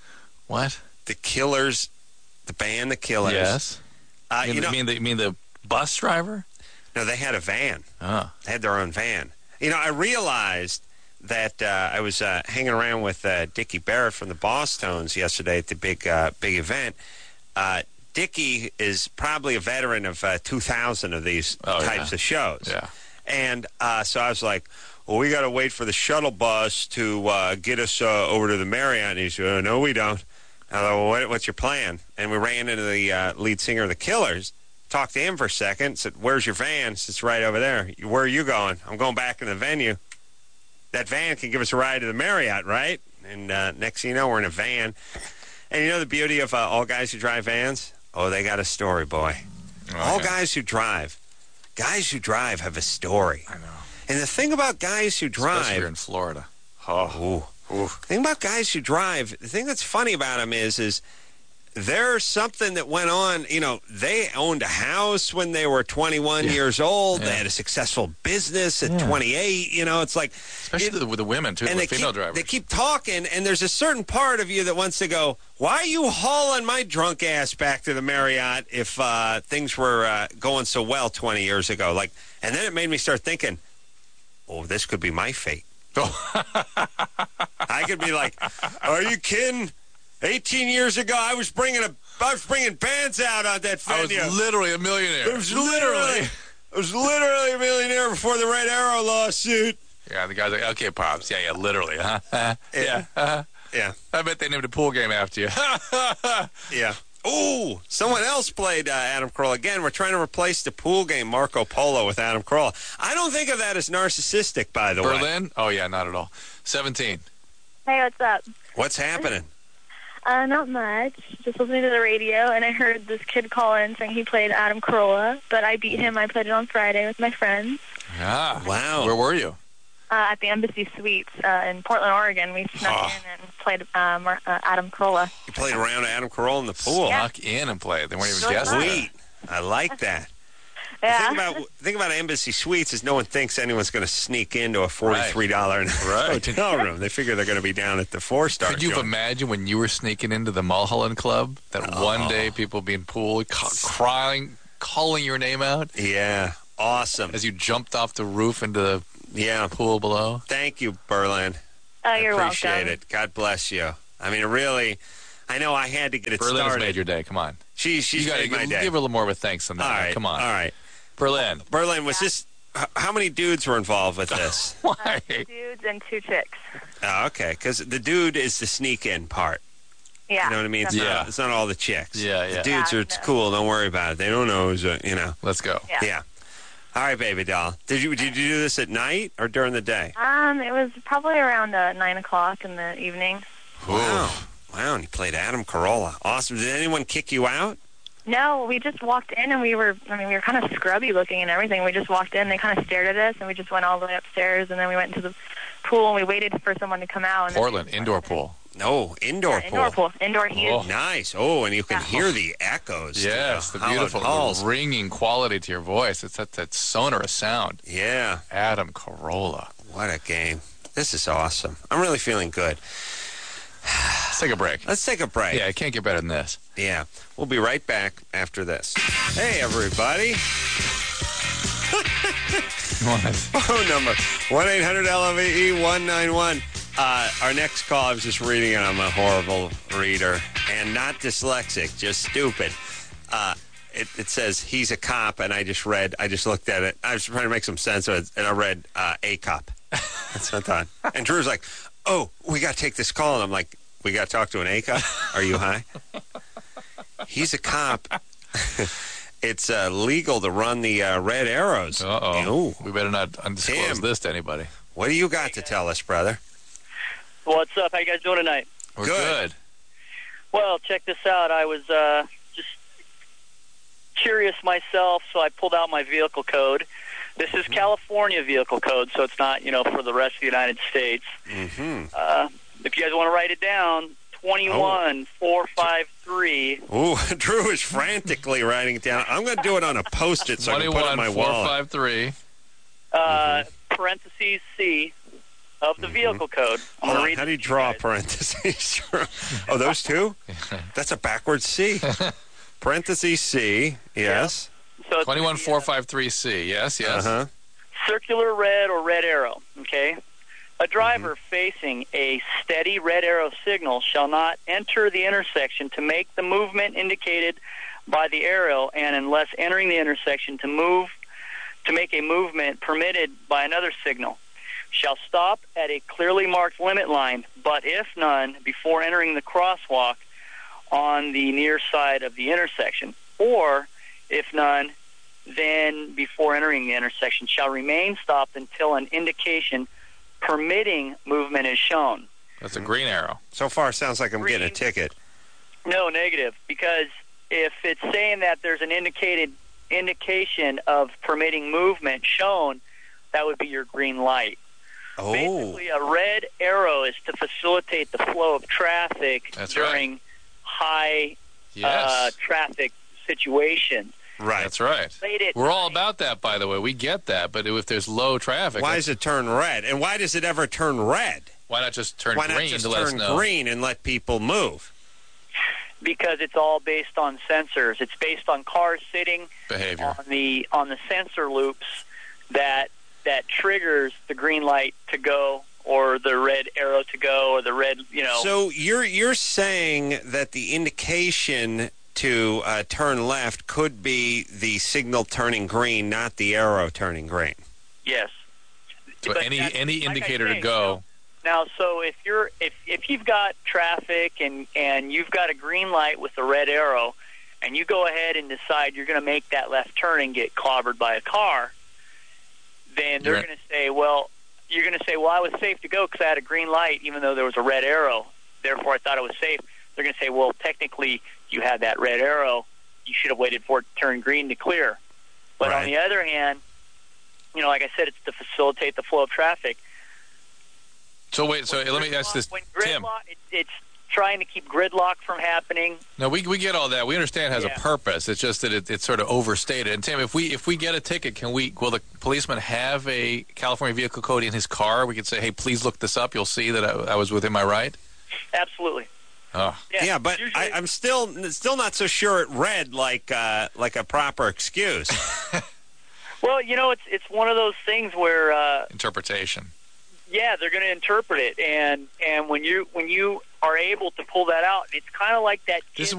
S1: The Killers, the band, the Killers.
S2: Yes. You mean the bus driver?
S1: No, they had a van.
S2: Oh.
S1: They had their own van. You know, I realized that I was hanging around with Dickie Barrett from the Boss Tones yesterday at the big event. Dickie is probably a veteran of 2,000 of these types of shows.
S2: Yeah.
S1: And so I was like, well, we got to wait for the shuttle bus to get us over to the Marriott. And he said, no, we don't. I thought, well, what's your plan? And we ran into the lead singer of the Killers, talked to him for a second, said, where's your van? It's right over there. Where are you going? I'm going back in the venue. That van can give us a ride to the Marriott, right? And next thing you know, we're in a van. And you know the beauty of all guys who drive vans? Oh, they got a story, boy. All guys who drive have a story.
S2: I know.
S1: And the thing about guys who drive...
S2: Especially here in Florida.
S1: The thing about guys who drive, the thing that's funny about them is there's something that went on. You know, they owned a house when they were 21 years old. They had a successful business at 28. You know, it's like...
S2: Especially with the women, too, with female drivers.
S1: They keep talking, and there's a certain part of you that wants to go, why are you hauling my drunk ass back to the Marriott if things were going so well 20 years ago? Like, and then it made me start thinking, oh, this could be my fate. I could be like, are you kidding? 18 years ago, I was bringing bands out on that venue.
S2: I was literally a millionaire.
S1: I was literally a millionaire before the Red Arrow lawsuit.
S2: Yeah, the guy's like, okay, Pops. Yeah, literally, huh? Yeah.
S1: Yeah.
S2: I bet they named a pool game after you.
S1: Yeah. Ooh, someone else played Adam Carolla. Again, we're trying to replace the pool game Marco Polo with Adam Carolla. I don't think of that as narcissistic, by the way.
S2: Berlin? Oh, yeah, not at all. 17.
S5: Hey, what's up?
S1: What's happening?
S5: Not much. Just listening to the radio, and I heard this kid call in saying he played Adam Carolla, but I beat him. I played it on Friday with my friends.
S2: Ah,
S1: wow.
S2: Where were you?
S8: at the Embassy Suites in Portland, Oregon. We snuck in and played Adam Carolla.
S1: You played around Adam Carolla in the pool.
S2: Snuck in and played. They weren't even guessing.
S1: Sweet. I like that.
S8: Yeah.
S1: The thing about Embassy Suites is no one thinks anyone's going to sneak into a $43 hotel room. They figure they're going to be down at the 4-star.
S2: Could you imagine when you were sneaking into the Mulholland Club that one day people being pooled, crying, calling your name out?
S1: Yeah, awesome.
S2: As you jumped off the roof into the pool below?
S1: Thank you, Berlin.
S8: You're welcome.
S1: Appreciate it. God bless you. I mean, really, I know I had to get it
S2: Berlin's
S1: started.
S2: made your day. Come on.
S1: She's made my day.
S2: Give her a little more of a thanks than that.
S1: All right.
S2: Come on.
S1: All right.
S2: Berlin,
S1: was this... How many dudes were involved with this?
S2: Why?
S8: 2 dudes and 2 chicks.
S1: Oh, okay, because the dude is the sneak-in part.
S8: Yeah.
S1: You know what I mean? It's not all the chicks.
S2: Yeah.
S1: The dudes are, it's cool. Don't worry about it. They don't know who's,
S2: Let's go.
S1: Yeah. All right, baby doll. Did you do this at night or during the day?
S8: It was probably around 9 o'clock in the evening.
S1: Wow, and you played Adam Carolla. Awesome. Did anyone kick you out?
S8: No, we just walked in and we were kind of scrubby looking and everything. We just walked in, they kind of stared at us, and we just went all the way upstairs, and then we went into the pool and we waited for someone to come out. And
S2: Portland, indoor pool.
S1: No, indoor pool.
S8: Indoor pool. Indoor heat.
S1: Oh, nice. Oh, and you can hear the echoes.
S2: Yes, the beautiful the ringing quality to your voice. It's that sonorous sound.
S1: Yeah.
S2: Adam Carolla.
S1: What a game. This is awesome. I'm really feeling good.
S2: Let's take a break.
S1: Let's take a break.
S2: Yeah, it can't get better than this.
S1: Yeah. We'll be right back after this. Hey, everybody. Phone number, 1-800-LOVE-191. Our next call, I was just reading it. I'm a horrible reader. And not dyslexic, just stupid. It says he's a cop, and I just looked at it. I was trying to make some sense of it, and I read a cop. That's what I thought. And Drew's like, oh, we got to take this call. And I'm like, we got to talk to an A cop? Are you high? He's a cop. It's legal to run the red arrows.
S2: Uh-oh. We better not undisclose this to anybody.
S1: What do you got to tell us, brother?
S9: What's up? How you guys doing tonight?
S2: We're good.
S9: Well, check this out. I was just curious myself, so I pulled out my vehicle code. This is California vehicle code, so it's not, for the rest of the United States.
S1: Mm-hmm.
S9: If you guys want to write it down, 21453.
S1: Ooh, Drew is frantically writing it down. I'm going to do it on a Post-it so I can put it in my wallet.
S2: 21453.
S9: Parentheses C of the vehicle code. I'm
S1: Hold on,
S9: read
S1: how do you draw parentheses? Oh, those two? That's a backwards C. Parentheses C, yes.
S9: So
S2: 21453C, yes.
S1: Uh-huh.
S9: Circular red or red arrow, okay? A driver facing a steady red arrow signal shall not enter the intersection to make the movement indicated by the arrow, and unless entering the intersection to make a movement permitted by another signal, shall stop at a clearly marked limit line, but if none, before entering the crosswalk on the near side of the intersection, or if none, then before entering the intersection shall remain stopped until an indication permitting movement is shown.
S2: That's a green arrow.
S1: So far, it sounds like I'm getting a ticket.
S9: No, negative, because if it's saying that there's an indication of permitting movement shown, that would be your green light.
S1: Oh.
S9: Basically, a red arrow is to facilitate the flow of traffic during high traffic situations.
S1: Right.
S2: That's right. We're all about that, by the way. We get that, but if there's low traffic...
S1: Why does it turn red? And why does it ever turn red?
S2: Why not just turn green to let us know?
S1: Green and let people move?
S9: Because it's all based on sensors. It's based on cars sitting
S2: behavior
S9: on the sensor loops that triggers the green light to go, or the red arrow to go, or the red,
S1: So you're saying that the indication to turn left could be the signal turning green, not the arrow turning green.
S9: Yes.
S2: So any indicator to go.
S9: Now, so if you've got traffic and you've got a green light with a red arrow, and you go ahead and decide you're going to make that left turn and get clobbered by a car, then they're going to say, well, I was safe to go because I had a green light even though there was a red arrow. Therefore, I thought it was safe. They're going to say, well, technically, you had that red arrow. You should have waited for it to turn green to clear. But on the other hand, like I said, it's to facilitate the flow of traffic.
S2: So wait, so let me ask this,
S9: when
S2: Tim.
S9: It's trying to keep gridlock from happening.
S2: No, we get all that. We understand it has a purpose. It's just that it's sort of overstated. And Tim, if we get a ticket, will the policeman have a California vehicle code in his car? We could say, hey, please look this up. You'll see that I was within my right.
S9: Absolutely.
S2: Oh.
S1: Yeah, but I'm still not so sure it read like a proper excuse.
S9: Well, it's one of those things where
S2: interpretation.
S9: Yeah, they're going to interpret it, and when you are able to pull that out, it's kind of like that kid.